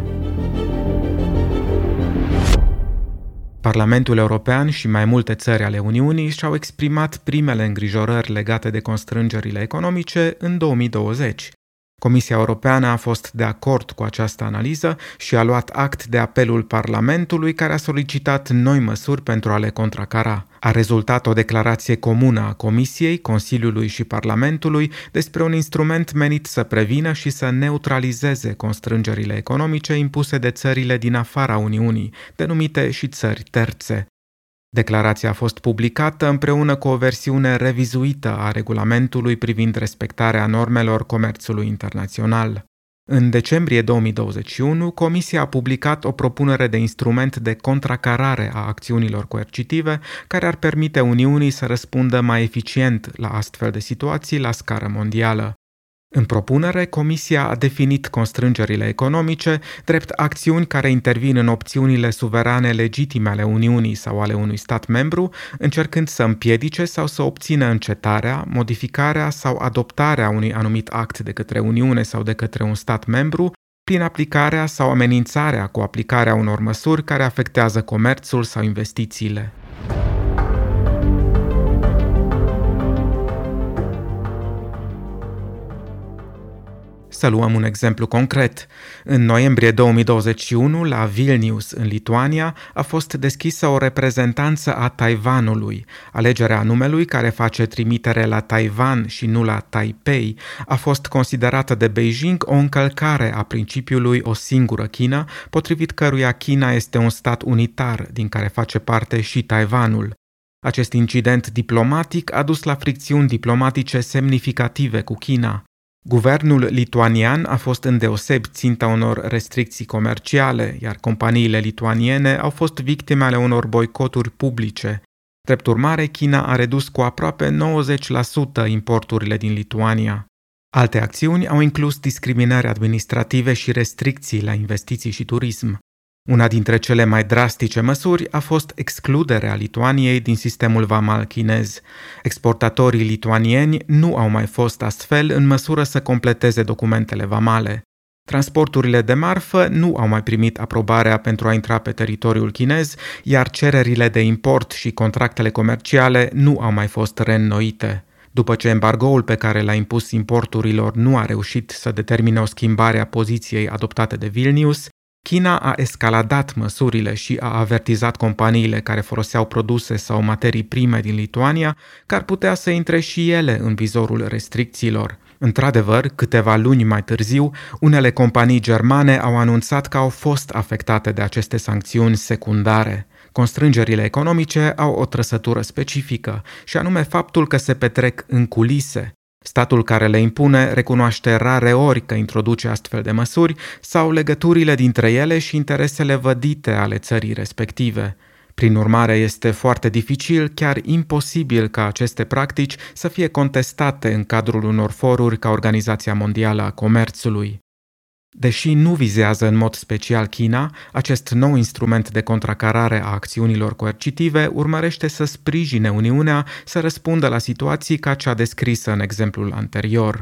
Parlamentul European și mai multe țări ale Uniunii și-au exprimat primele îngrijorări legate de constrângerile economice în două mii douăzeci. Comisia Europeană a fost de acord cu această analiză și a luat act de apelul Parlamentului, care a solicitat noi măsuri pentru a le contracara. A rezultat o declarație comună a Comisiei, Consiliului și Parlamentului despre un instrument menit să prevină și să neutralizeze constrângerile economice impuse de țările din afara Uniunii, denumite și țări terțe. Declarația a fost publicată împreună cu o versiune revizuită a regulamentului privind respectarea normelor comerțului internațional. În decembrie două mii douăzeci și unu, Comisia a publicat o propunere de instrument de contracarare a acțiunilor coercitive care ar permite Uniunii să răspundă mai eficient la astfel de situații la scară mondială. În propunere, Comisia a definit constrângerile economice drept acțiuni care intervin în opțiunile suverane legitime ale Uniunii sau ale unui stat membru, încercând să împiedice sau să obțină încetarea, modificarea sau adoptarea unui anumit act de către Uniune sau de către un stat membru, prin aplicarea sau amenințarea cu aplicarea unor măsuri care afectează comerțul sau investițiile. Să luăm un exemplu concret. În noiembrie două mii douăzeci și unu, la Vilnius, în Lituania, a fost deschisă o reprezentanță a Taiwanului. Alegerea numelui, care face trimitere la Taiwan și nu la Taipei, a fost considerată de Beijing o încălcare a principiului o singură China, potrivit căruia China este un stat unitar, din care face parte și Taiwanul. Acest incident diplomatic a dus la fricțiuni diplomatice semnificative cu China. Guvernul lituanian a fost îndeosebi ținta unor restricții comerciale, iar companiile lituaniene au fost victime ale unor boicoturi publice. Drept urmare, China a redus cu aproape nouăzeci la sută importurile din Lituania. Alte acțiuni au inclus discriminări administrative și restricții la investiții și turism. Una dintre cele mai drastice măsuri a fost excluderea Lituaniei din sistemul vamal chinez. Exportatorii lituanieni nu au mai fost astfel în măsură să completeze documentele vamale. Transporturile de marfă nu au mai primit aprobarea pentru a intra pe teritoriul chinez, iar cererile de import și contractele comerciale nu au mai fost reînnoite. După ce embargoul pe care l-a impus importurilor nu a reușit să determine o schimbare a poziției adoptate de Vilnius, China a escaladat măsurile și a avertizat companiile care foloseau produse sau materii prime din Lituania că ar putea să intre și ele în vizorul restricțiilor. Într-adevăr, câteva luni mai târziu, unele companii germane au anunțat că au fost afectate de aceste sancțiuni secundare. Constrângerile economice au o trăsătură specifică, și anume faptul că se petrec în culise. Statul care le impune recunoaște rare ori că introduce astfel de măsuri sau legăturile dintre ele și interesele vădite ale țării respective. Prin urmare, este foarte dificil, chiar imposibil ca aceste practici să fie contestate în cadrul unor foruri ca Organizația Mondială a Comerțului. Deși nu vizează în mod special China, acest nou instrument de contracarare a acțiunilor coercitive urmărește să sprijine Uniunea să răspundă la situații ca cea descrisă în exemplul anterior.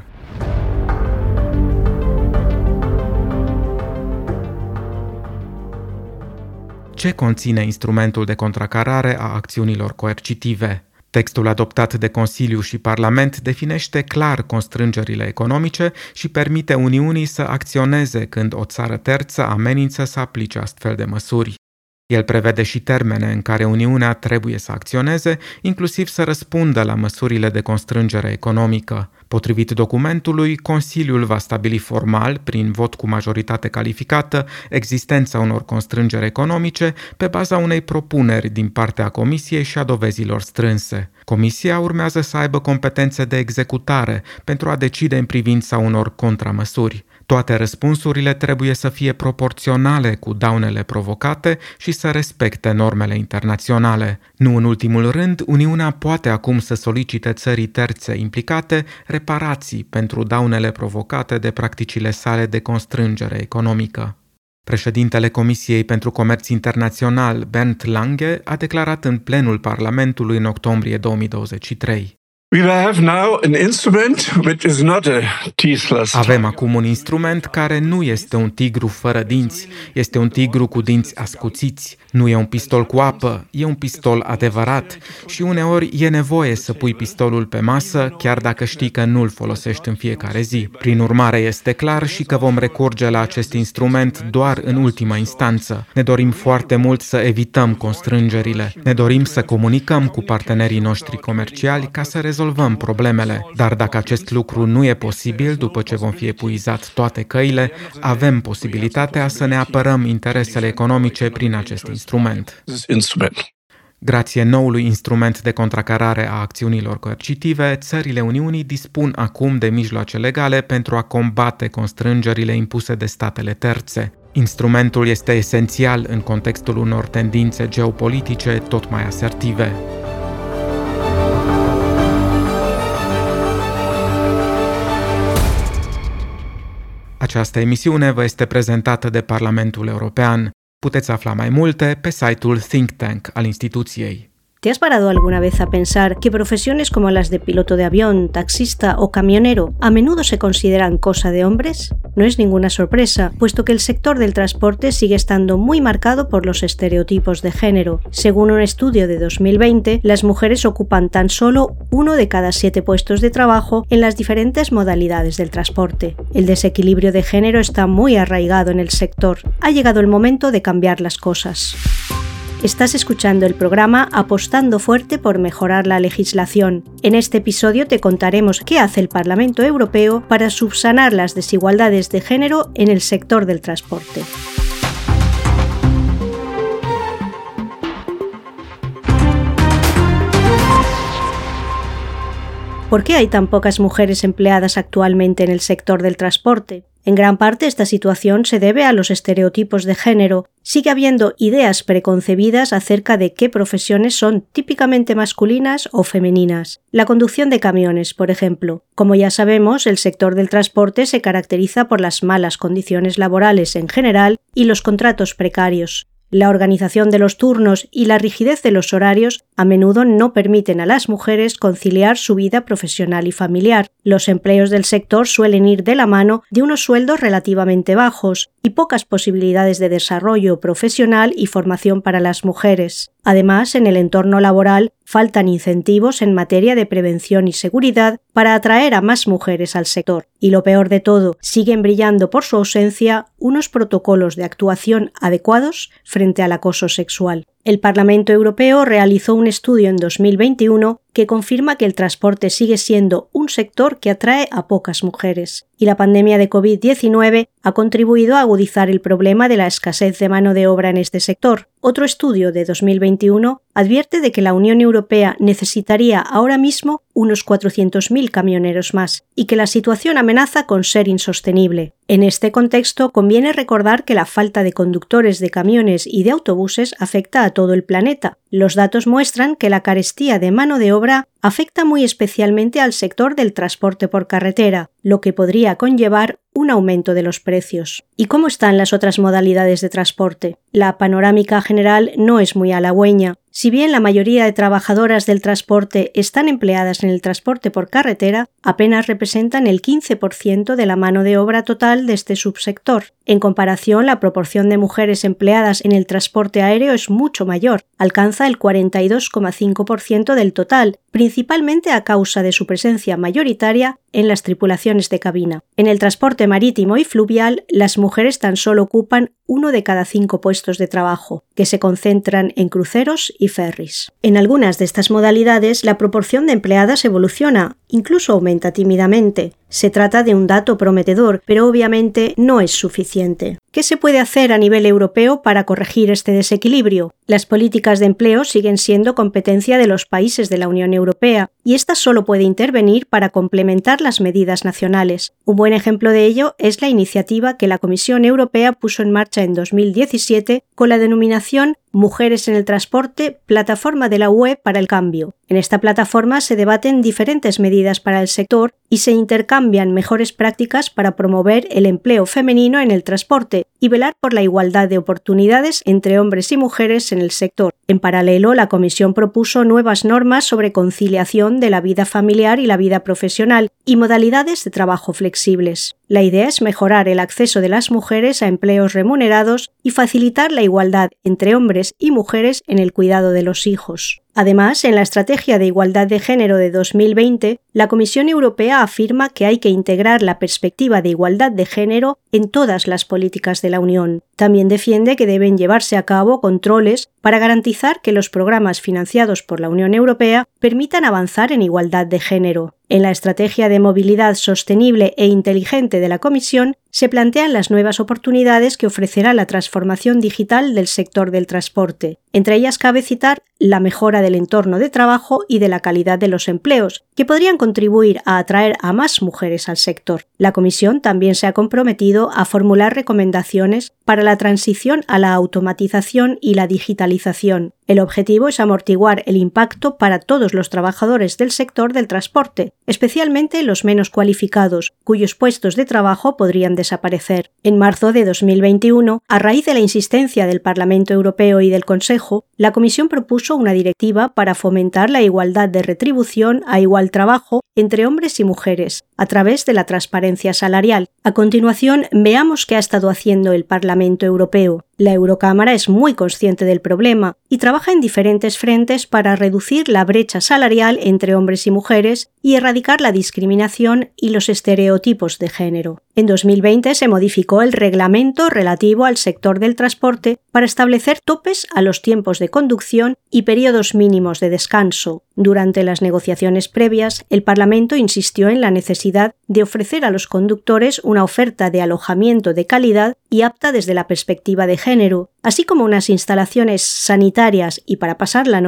Ce conține instrumentul de contracarare a acțiunilor coercitive? Textul adoptat de Consiliu și Parlament definește clar constrângerile economice și permite Uniunii să acționeze când o țară terță amenință să aplice astfel de măsuri. El prevede și termene în care Uniunea trebuie să acționeze, inclusiv să răspundă la măsurile de constrângere economică. Potrivit documentului, Consiliul va stabili formal, prin vot cu majoritate calificată, existența unor constrângeri economice pe baza unei propuneri din partea Comisiei și a dovezilor strânse. Comisia urmează să aibă competențe de executare pentru a decide în privința unor contramăsuri. Toate răspunsurile trebuie să fie proporționale cu daunele provocate și să respecte normele internaționale. Nu în ultimul rând, Uniunea poate acum să solicite țării terțe implicate reparații pentru daunele provocate de practicile sale de constrângere economică. Președintele Comisiei pentru Comerț Internațional, Bernd Lange, a declarat în plenul Parlamentului în octombrie două mii douăzeci și trei. Avem acum un instrument care nu este un tigru fără dinți, este un tigru cu dinți ascuțiți. Nu e un pistol cu apă, e un pistol adevărat și uneori e nevoie să pui pistolul pe masă, chiar dacă știi că nu-l folosești în fiecare zi. Prin urmare, este clar și că vom recurge la acest instrument doar în ultima instanță. Ne dorim foarte mult să evităm constrângerile. Ne dorim să comunicăm cu partenerii noștri comerciali ca să rezolvăm problemele, dar dacă acest lucru nu e posibil după ce vom fi epuizat toate căile, avem posibilitatea să ne apărăm interesele economice prin acest instrument. Grație noului instrument de contracarare a acțiunilor coercitive, țările Uniunii dispun acum de mijloace legale pentru a combate constrângerile impuse de statele terțe. Instrumentul este esențial în contextul unor tendințe geopolitice tot mai asertive. Această emisiune vă este prezentată de Parlamentul European. Puteți afla mai multe pe site-ul Think Tank al instituției. ¿Te has parado alguna vez a pensar que profesiones como las de piloto de avión, taxista o camionero a menudo se consideran cosa de hombres? No es ninguna sorpresa, puesto que el sector del transporte sigue estando muy marcado por los estereotipos de género. Según un estudio de dos mil veinte, las mujeres ocupan tan solo uno de cada siete puestos de trabajo en las diferentes modalidades del transporte. El desequilibrio de género está muy arraigado en el sector. Ha llegado el momento de cambiar las cosas. Estás escuchando el programa Apostando Fuerte por Mejorar la Legislación. En este episodio te contaremos qué hace el Parlamento Europeo para subsanar las desigualdades de género en el sector del transporte. ¿Por qué hay tan pocas mujeres empleadas actualmente en el sector del transporte? En gran parte esta situación se debe a los estereotipos de género. Sigue habiendo ideas preconcebidas acerca de qué profesiones son típicamente masculinas o femeninas. La conducción de camiones, por ejemplo. Como ya sabemos, el sector del transporte se caracteriza por las malas condiciones laborales en general y los contratos precarios. La organización de los turnos y la rigidez de los horarios a menudo no permiten a las mujeres conciliar su vida profesional y familiar. Los empleos del sector suelen ir de la mano de unos sueldos relativamente bajos y pocas posibilidades de desarrollo profesional y formación para las mujeres. Además, en el entorno laboral faltan incentivos en materia de prevención y seguridad para atraer a más mujeres al sector. Y lo peor de todo, siguen brillando por su ausencia unos protocolos de actuación adecuados frente al acoso sexual. El Parlamento Europeo realizó un estudio en dos mil veintiuno que confirma que el transporte sigue siendo un sector que atrae a pocas mujeres, y la pandemia de COVID diecinueve ha contribuido a agudizar el problema de la escasez de mano de obra en este sector. Otro estudio de dos mil veintiuno advierte de que la Unión Europea necesitaría ahora mismo unos cuatrocientos mil camioneros más, y que la situación amenaza con ser insostenible. En este contexto, conviene recordar que la falta de conductores de camiones y de autobuses afecta a todo el planeta. Los datos muestran que la carestía de mano de obra afecta muy especialmente al sector del transporte por carretera, lo que podría conllevar un aumento de los precios. ¿Y cómo están las otras modalidades de transporte? La panorámica general no es muy halagüeña. Si bien la mayoría de trabajadoras del transporte están empleadas en el transporte por carretera, apenas representan el quince por ciento de la mano de obra total de este subsector. En comparación, la proporción de mujeres empleadas en el transporte aéreo es mucho mayor, alcanza el cuarenta y dos coma cinco por ciento del total, principalmente a causa de su presencia mayoritaria en las tripulaciones de cabina. En el transporte marítimo y fluvial, las mujeres tan solo ocupan uno de cada cinco puestos de trabajo, que se concentran en cruceros y ferries. En algunas de estas modalidades, la proporción de empleadas evoluciona, incluso aumenta tímidamente. Se trata de un dato prometedor, pero obviamente no es suficiente. ¿Qué se puede hacer a nivel europeo para corregir este desequilibrio? Las políticas de empleo siguen siendo competencia de los países de la Unión Europea, y ésta solo puede intervenir para complementar las medidas nacionales. Un buen ejemplo de ello es la iniciativa que la Comisión Europea puso en marcha en dos mil diecisiete con la denominación Mujeres en el Transporte, Plataforma de la U E para el Cambio. En esta plataforma se debaten diferentes medidas para el sector y se intercambian mejores prácticas para promover el empleo femenino en el transporte y velar por la igualdad de oportunidades entre hombres y mujeres en el sector. En paralelo, la Comisión propuso nuevas normas sobre conciliación de la vida familiar y la vida profesional y modalidades de trabajo flexibles. La idea es mejorar el acceso de las mujeres a empleos remunerados y facilitar la igualdad entre hombres y mujeres en el cuidado de los hijos. Además, en la Estrategia de Igualdad de Género de dos mil veinte, la Comisión Europea afirma que hay que integrar la perspectiva de igualdad de género en todas las políticas de la Unión. También defiende que deben llevarse a cabo controles para garantizar que los programas financiados por la Unión Europea permitan avanzar en igualdad de género. En la Estrategia de Movilidad Sostenible e Inteligente de la Comisión se plantean las nuevas oportunidades que ofrecerá la transformación digital del sector del transporte. Entre ellas cabe citar la mejora del entorno de trabajo y de la calidad de los empleos, que podrían contribuir a atraer a más mujeres al sector. La Comisión también se ha comprometido a formular recomendaciones para la transición a la automatización y la digitalización. El objetivo es amortiguar el impacto para todos los trabajadores del sector del transporte, especialmente los menos cualificados, cuyos puestos de trabajo podrían desaparecer. En marzo de dos mil veintiuno, a raíz de la insistencia del Parlamento Europeo y del Consejo, la Comisión propuso una directiva para fomentar la igualdad de retribución a igual trabajo entre hombres y mujeres, a través de la transparencia salarial. A continuación, veamos qué ha estado haciendo el Parlamento Europeo. La Eurocámara es muy consciente del problema y trabaja en diferentes frentes para reducir la brecha salarial entre hombres y mujeres y erradicar la discriminación y los estereotipos de género. En dos mil veinte se modificó el reglamento relativo al sector del transporte para establecer topes a los tiempos de conducción y periodos mínimos de descanso. Durante las negociaciones previas, el Parlamento insistió en la necesidad de ofrecer a los conductores una oferta de alojamiento de calidad y apta desde la perspectiva de género, así como unas instalaciones sanitarias y para pasar la noche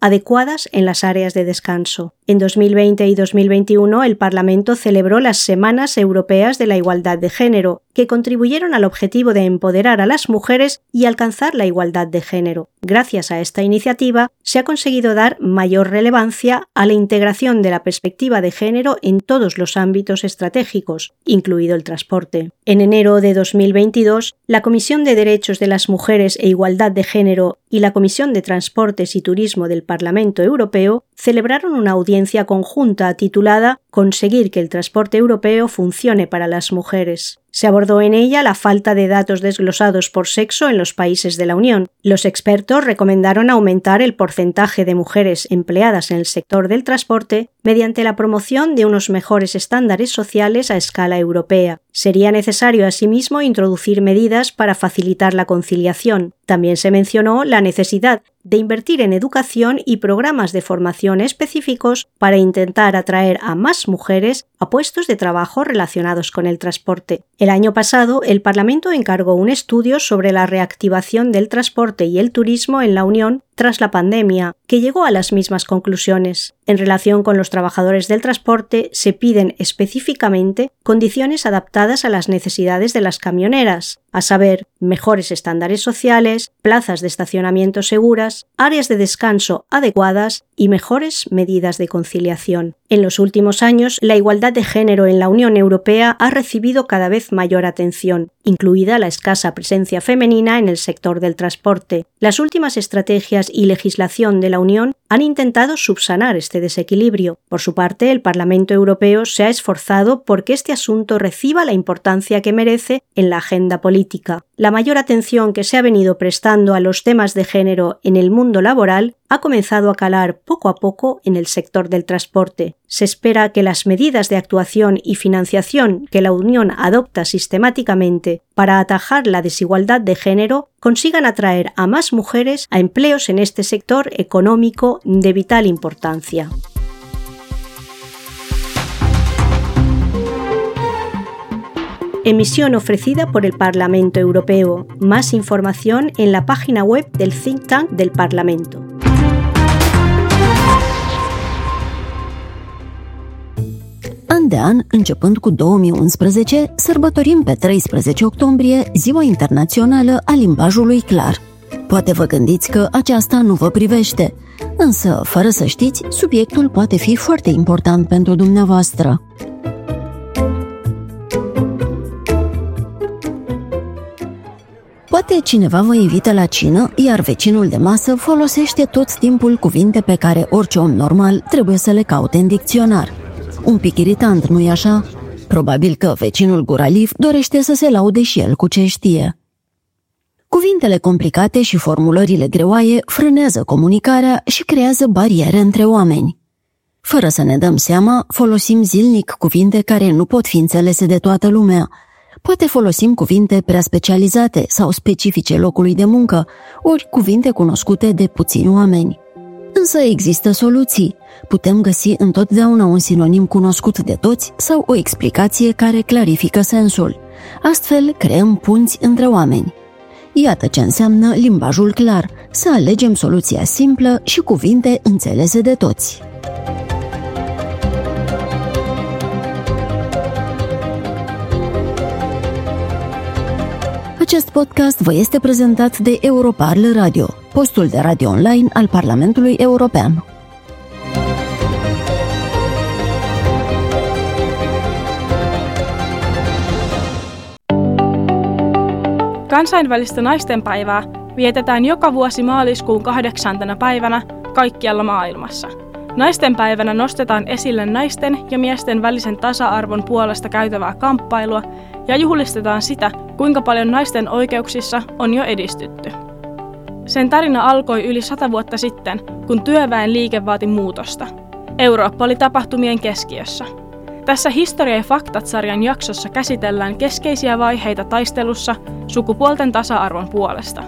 adecuadas en las áreas de descanso. En dos mil veinte y dos mil veintiuno, el Parlamento celebró las Semanas Europeas de la Igualdad de Género, que contribuyeron al objetivo de empoderar a las mujeres y alcanzar la igualdad de género. Gracias a esta iniciativa, se ha conseguido dar mayor relevancia a la integración de la perspectiva de género en todos los ámbitos estratégicos, incluido el transporte. En enero de dos mil veintidós, la Comisión de Derechos de las Mujeres e Igualdad de Género y la Comisión de Transportes y Turismo del Parlamento Europeo celebraron una audiencia conjunta titulada Conseguir que el transporte europeo funcione para las mujeres. Se abordó en ella la falta de datos desglosados por sexo en los países de la Unión. Los expertos recomendaron aumentar el porcentaje de mujeres empleadas en el sector del transporte mediante la promoción de unos mejores estándares sociales a escala europea. Sería necesario asimismo introducir medidas para facilitar la conciliación. También se mencionó la necesidad de invertir en educación y programas de formación específicos para intentar atraer a más mujeres a puestos de trabajo relacionados con el transporte. El año pasado, el Parlamento encargó un estudio sobre la reactivación del transporte y el turismo en la Unión tras la pandemia, que llegó a las mismas conclusiones. En relación con los trabajadores del transporte, se piden específicamente condiciones adaptadas a las necesidades de las camioneras, a saber, mejores estándares sociales, plazas de estacionamiento seguras, áreas de descanso adecuadas y mejores medidas de conciliación. En los últimos años, la igualdad de género en la Unión Europea ha recibido cada vez mayor atención, incluida la escasa presencia femenina en el sector del transporte. Las últimas estrategias y legislación de la Unión han intentado subsanar este desequilibrio. Por su parte, el Parlamento Europeo se ha esforzado por que este asunto reciba la importancia que merece en la agenda política. La mayor atención que se ha venido prestando a los temas de género en el mundo laboral ha comenzado a calar poco a poco en el sector del transporte. Se espera que las medidas de actuación y financiación que la Unión adopta sistemáticamente para atajar la desigualdad de género consigan atraer a más mujeres a empleos en este sector económico de vital importancia. Emisión ofrecida por el Parlamento Europeo. Más información en la página web del think tank del Parlamento. An de an, începând cu două mii unsprezece, sărbătorim pe treisprezece octombrie Ziua Internațională a Limbajului Clar. Poate vă gândiți că aceasta nu vă privește, însă, fără să știți, subiectul poate fi foarte important pentru dumneavoastră. Poate cineva vă invită la cină, iar vecinul de masă folosește tot timpul cuvinte pe care orice om normal trebuie să le caute în dicționar. Un pic iritant, nu-i așa? Probabil că vecinul guraliv dorește să se laude și el cu ce știe. Cuvintele complicate și formulările greoaie frânează comunicarea și creează bariere între oameni. Fără să ne dăm seama, folosim zilnic cuvinte care nu pot fi înțelese de toată lumea. Poate folosim cuvinte prea specializate sau specifice locului de muncă, ori cuvinte cunoscute de puțini oameni. Însă există soluții. Putem găsi întotdeauna un sinonim cunoscut de toți sau o explicație care clarifică sensul. Astfel, creăm punți între oameni. Iată ce înseamnă limbajul clar, să alegem soluția simplă și cuvinte înțelese de toți. Acest podcast vă este prezentat de Europarl Radio, postul de radio online al Parlamentului European. Kansainvälistä naistenpäivää vietetään joka vuosi maaliskuun kahdeksantena päivänä kaikkialla maailmassa. Naistenpäivänä nostetaan esille naisten ja miesten välisen tasa-arvon puolesta käytävää kamppailua ja juhlistetaan sitä, kuinka paljon naisten oikeuksissa on jo edistytty. Sen tarina alkoi yli sata vuotta sitten, kun työväen liike vaati muutosta. Eurooppa oli tapahtumien keskiössä. Tässä Historia ja faktat-sarjan jaksossa käsitellään keskeisiä vaiheita taistelussa sukupuolten tasa-arvon puolesta.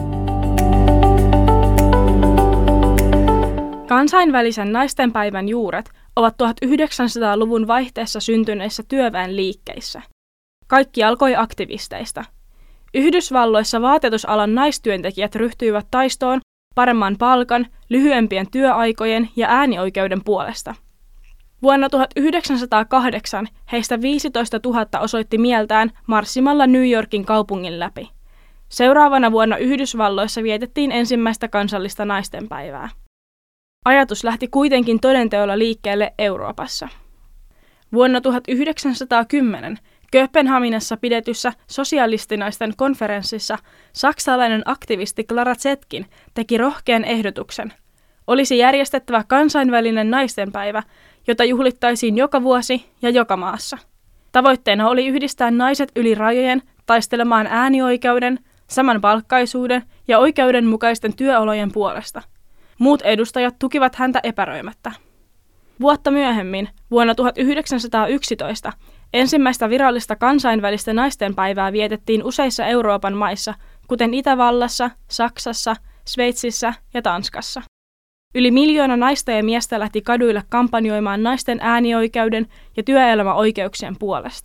Kansainvälisen naistenpäivän juuret ovat tuhatyhdeksänsataaluvun vaihteessa syntyneissä työväen liikkeissä. Kaikki alkoi aktivisteista. Yhdysvalloissa vaatetusalan naistyöntekijät ryhtyivät taistoon paremman palkan, lyhyempien työaikojen ja äänioikeuden puolesta. Vuonna tuhatyhdeksänsataakahdeksan heistä viisitoista tuhatta osoitti mieltään marssimalla New Yorkin kaupungin läpi. Seuraavana vuonna Yhdysvalloissa vietettiin ensimmäistä kansallista naistenpäivää. Ajatus lähti kuitenkin todenteolla liikkeelle Euroopassa. Vuonna tuhatyhdeksänsataakymmenen Kööpenhaminassa pidetyssä sosialistinaisten konferenssissa saksalainen aktivisti Clara Zetkin teki rohkean ehdotuksen. Olisi järjestettävä kansainvälinen naistenpäivä, jota juhlittaisiin joka vuosi ja joka maassa. Tavoitteena oli yhdistää naiset yli rajojen taistelemaan äänioikeuden, samanpalkkaisuuden ja oikeudenmukaisten työolojen puolesta. Muut edustajat tukivat häntä epäröimättä. Vuotta myöhemmin, vuonna tuhatyhdeksänsataayksitoista, ensimmäistä virallista kansainvälistä naistenpäivää vietettiin useissa Euroopan maissa, kuten Itävallassa, Saksassa, Sveitsissä ja Tanskassa. Yli miljoona naista ja miestä lähti kaduille kampanjoimaan naisten äänioikeuden ja työelämäoikeuksien puolesta.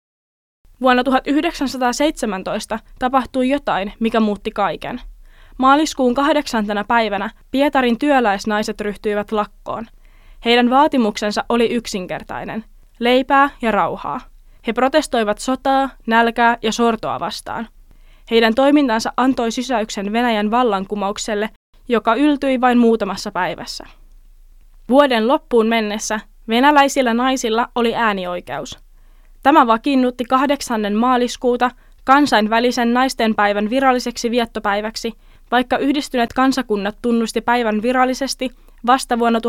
Vuonna tuhatyhdeksänsataaseitsemäntoista tapahtui jotain, mikä muutti kaiken. Maaliskuun kahdeksantena päivänä Pietarin työläisnaiset ryhtyivät lakkoon. Heidän vaatimuksensa oli yksinkertainen: leipää ja rauhaa. He protestoivat sotaa, nälkää ja sortoa vastaan. Heidän toimintansa antoi sysäyksen Venäjän vallankumoukselle, joka yltyi vain muutamassa päivässä. Vuoden loppuun mennessä venäläisillä naisilla oli äänioikeus. Tämä vakiinnutti kahdeksannen maaliskuuta kansainvälisen naistenpäivän viralliseksi viettopäiväksi, vaikka Yhdistyneet kansakunnat tunnusti päivän virallisesti vasta vuonna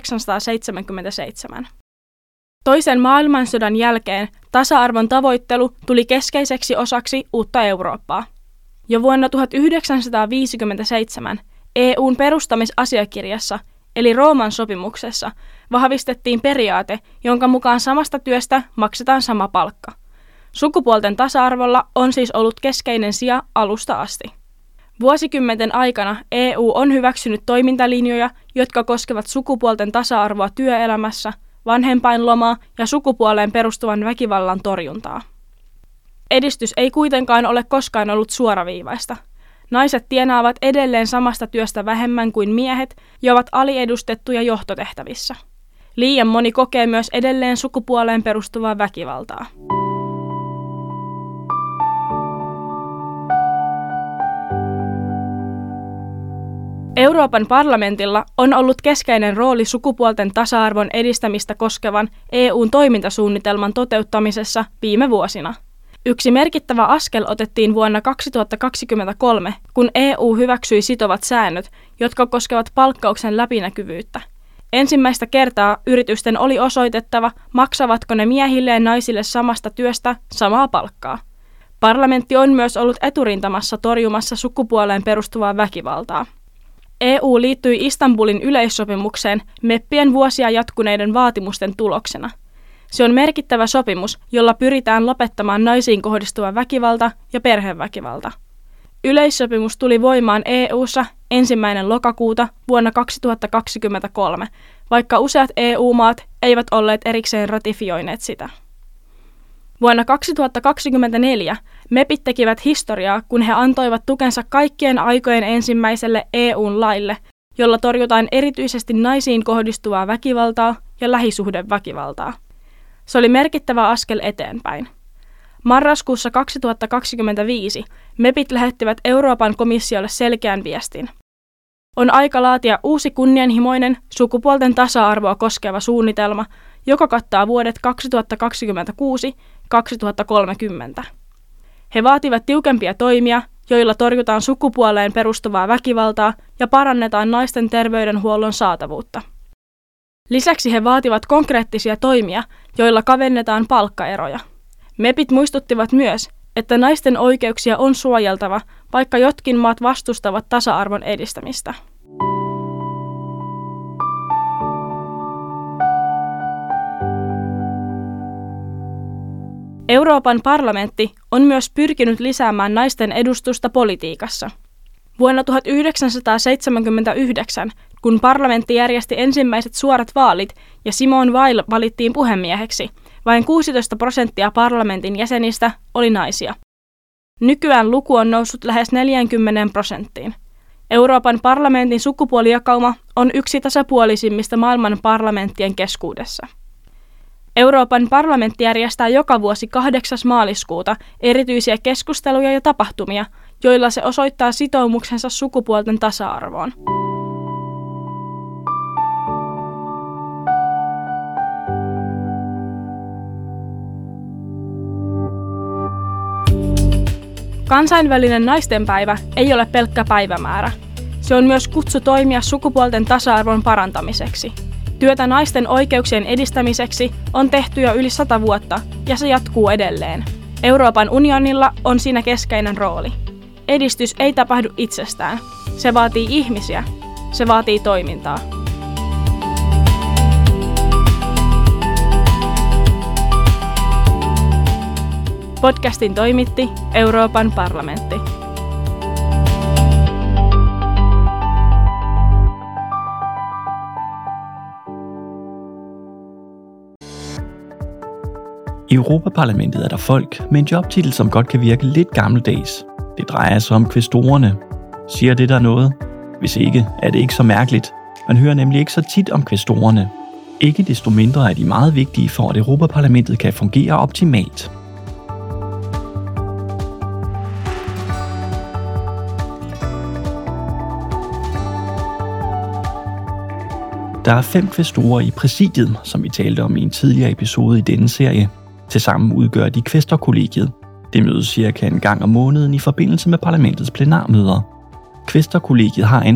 tuhatyhdeksänsataaseitsemänkymmentäseitsemän. Toisen maailmansodan jälkeen tasa-arvon tavoittelu tuli keskeiseksi osaksi uutta Eurooppaa. Jo vuonna tuhatyhdeksänsataaviisikymmentäseitsemän E U:n perustamisasiakirjassa, eli Rooman sopimuksessa, vahvistettiin periaate, jonka mukaan samasta työstä maksetaan sama palkka. Sukupuolten tasa-arvolla on siis ollut keskeinen sija alusta asti. Vuosikymmenten aikana E U on hyväksynyt toimintalinjoja, jotka koskevat sukupuolten tasa-arvoa työelämässä, vanhempainlomaa ja sukupuoleen perustuvan väkivallan torjuntaa. Edistys ei kuitenkaan ole koskaan ollut suoraviivaista. Naiset tienaavat edelleen samasta työstä vähemmän kuin miehet ja ovat aliedustettuja johtotehtävissä. Liian moni kokee myös edelleen sukupuoleen perustuvaa väkivaltaa. Euroopan parlamentilla on ollut keskeinen rooli sukupuolten tasa-arvon edistämistä koskevan E U:n toimintasuunnitelman toteuttamisessa viime vuosina. Yksi merkittävä askel otettiin vuonna kaksituhattakaksikymmentäkolme, kun E U hyväksyi sitovat säännöt, jotka koskevat palkkauksen läpinäkyvyyttä. Ensimmäistä kertaa yritysten oli osoitettava, maksavatko ne miehille ja naisille samasta työstä samaa palkkaa. Parlamentti on myös ollut eturintamassa torjumassa sukupuoleen perustuvaa väkivaltaa. E U liittyi Istanbulin yleissopimukseen meppien vuosia jatkuneiden vaatimusten tuloksena. Se on merkittävä sopimus, jolla pyritään lopettamaan naisiin kohdistuva väkivalta ja perheväkivalta. Yleissopimus tuli voimaan E U:ssa ensimmäinen lokakuuta vuonna kaksituhattakaksikymmentäkolme, vaikka useat E U-maat eivät olleet erikseen ratifioineet sitä. Vuonna kaksituhattakaksikymmentäneljä mepit tekivät historiaa, kun he antoivat tukensa kaikkien aikojen ensimmäiselle E U:n laille, jolla torjutaan erityisesti naisiin kohdistuvaa väkivaltaa ja lähisuhdeväkivaltaa. Se oli merkittävä askel eteenpäin. Marraskuussa kaksituhattakaksikymmentäviisi mepit lähettivät Euroopan komissiolle selkeän viestin. On aika laatia uusi kunnianhimoinen sukupuolten tasa-arvoa koskeva suunnitelma, joka kattaa vuodet kaksituhattakaksikymmentäkuusi kaksituhattakolmekymmentä. He vaativat tiukempia toimia, joilla torjutaan sukupuoleen perustuvaa väkivaltaa ja parannetaan naisten terveydenhuollon saatavuutta. Lisäksi he vaativat konkreettisia toimia, joilla kavennetaan palkkaeroja. Mepit muistuttivat myös, että naisten oikeuksia on suojeltava, vaikka jotkin maat vastustavat tasa-arvon edistämistä. Euroopan parlamentti on myös pyrkinyt lisäämään naisten edustusta politiikassa. Vuonna tuhatyhdeksänsataaseitsemänkymmentäyhdeksän, kun parlamentti järjesti ensimmäiset suorat vaalit ja Simone Weil valittiin puhemieheksi, vain kuusitoista prosenttia parlamentin jäsenistä oli naisia. Nykyään luku on noussut lähes neljäänkymmeneen prosenttiin. Euroopan parlamentin sukupuolijakauma on yksi tasapuolisimmista maailman parlamenttien keskuudessa. Euroopan parlamentti järjestää joka vuosi kahdeksas maaliskuuta erityisiä keskusteluja ja tapahtumia, joilla se osoittaa sitoumuksensa sukupuolten tasa-arvoon. Kansainvälinen naistenpäivä ei ole pelkkä päivämäärä. Se on myös kutsu toimia sukupuolten tasa-arvon parantamiseksi. Työtä naisten oikeuksien edistämiseksi on tehty jo yli sata vuotta ja se jatkuu edelleen. Euroopan unionilla on siinä keskeinen rooli. Edistys ei tapahdu itsestään. Se vaatii ihmisiä. Se vaatii toimintaa. Podcastin toimitti Euroopan parlamentti. I Europaparlamentet er der folk med en jobtitel, som godt kan virke lidt gammeldags. Det drejer sig om kvæstorerne. Siger det der noget? Hvis ikke, er det ikke så mærkeligt. Man hører nemlig ikke så tit om kvæstorerne. Ikke desto mindre er de meget vigtige for, at Europaparlamentet kan fungere optimalt. Der er fem kvæstorer i præsidiet, som vi talte om i en tidligere episode i denne serie. Tilsammen udgør de kvæstorkollegiet. Det mødes cirka en gang om måneden i forbindelse med parlamentets plenarmøder. Kvæstorkollegiet har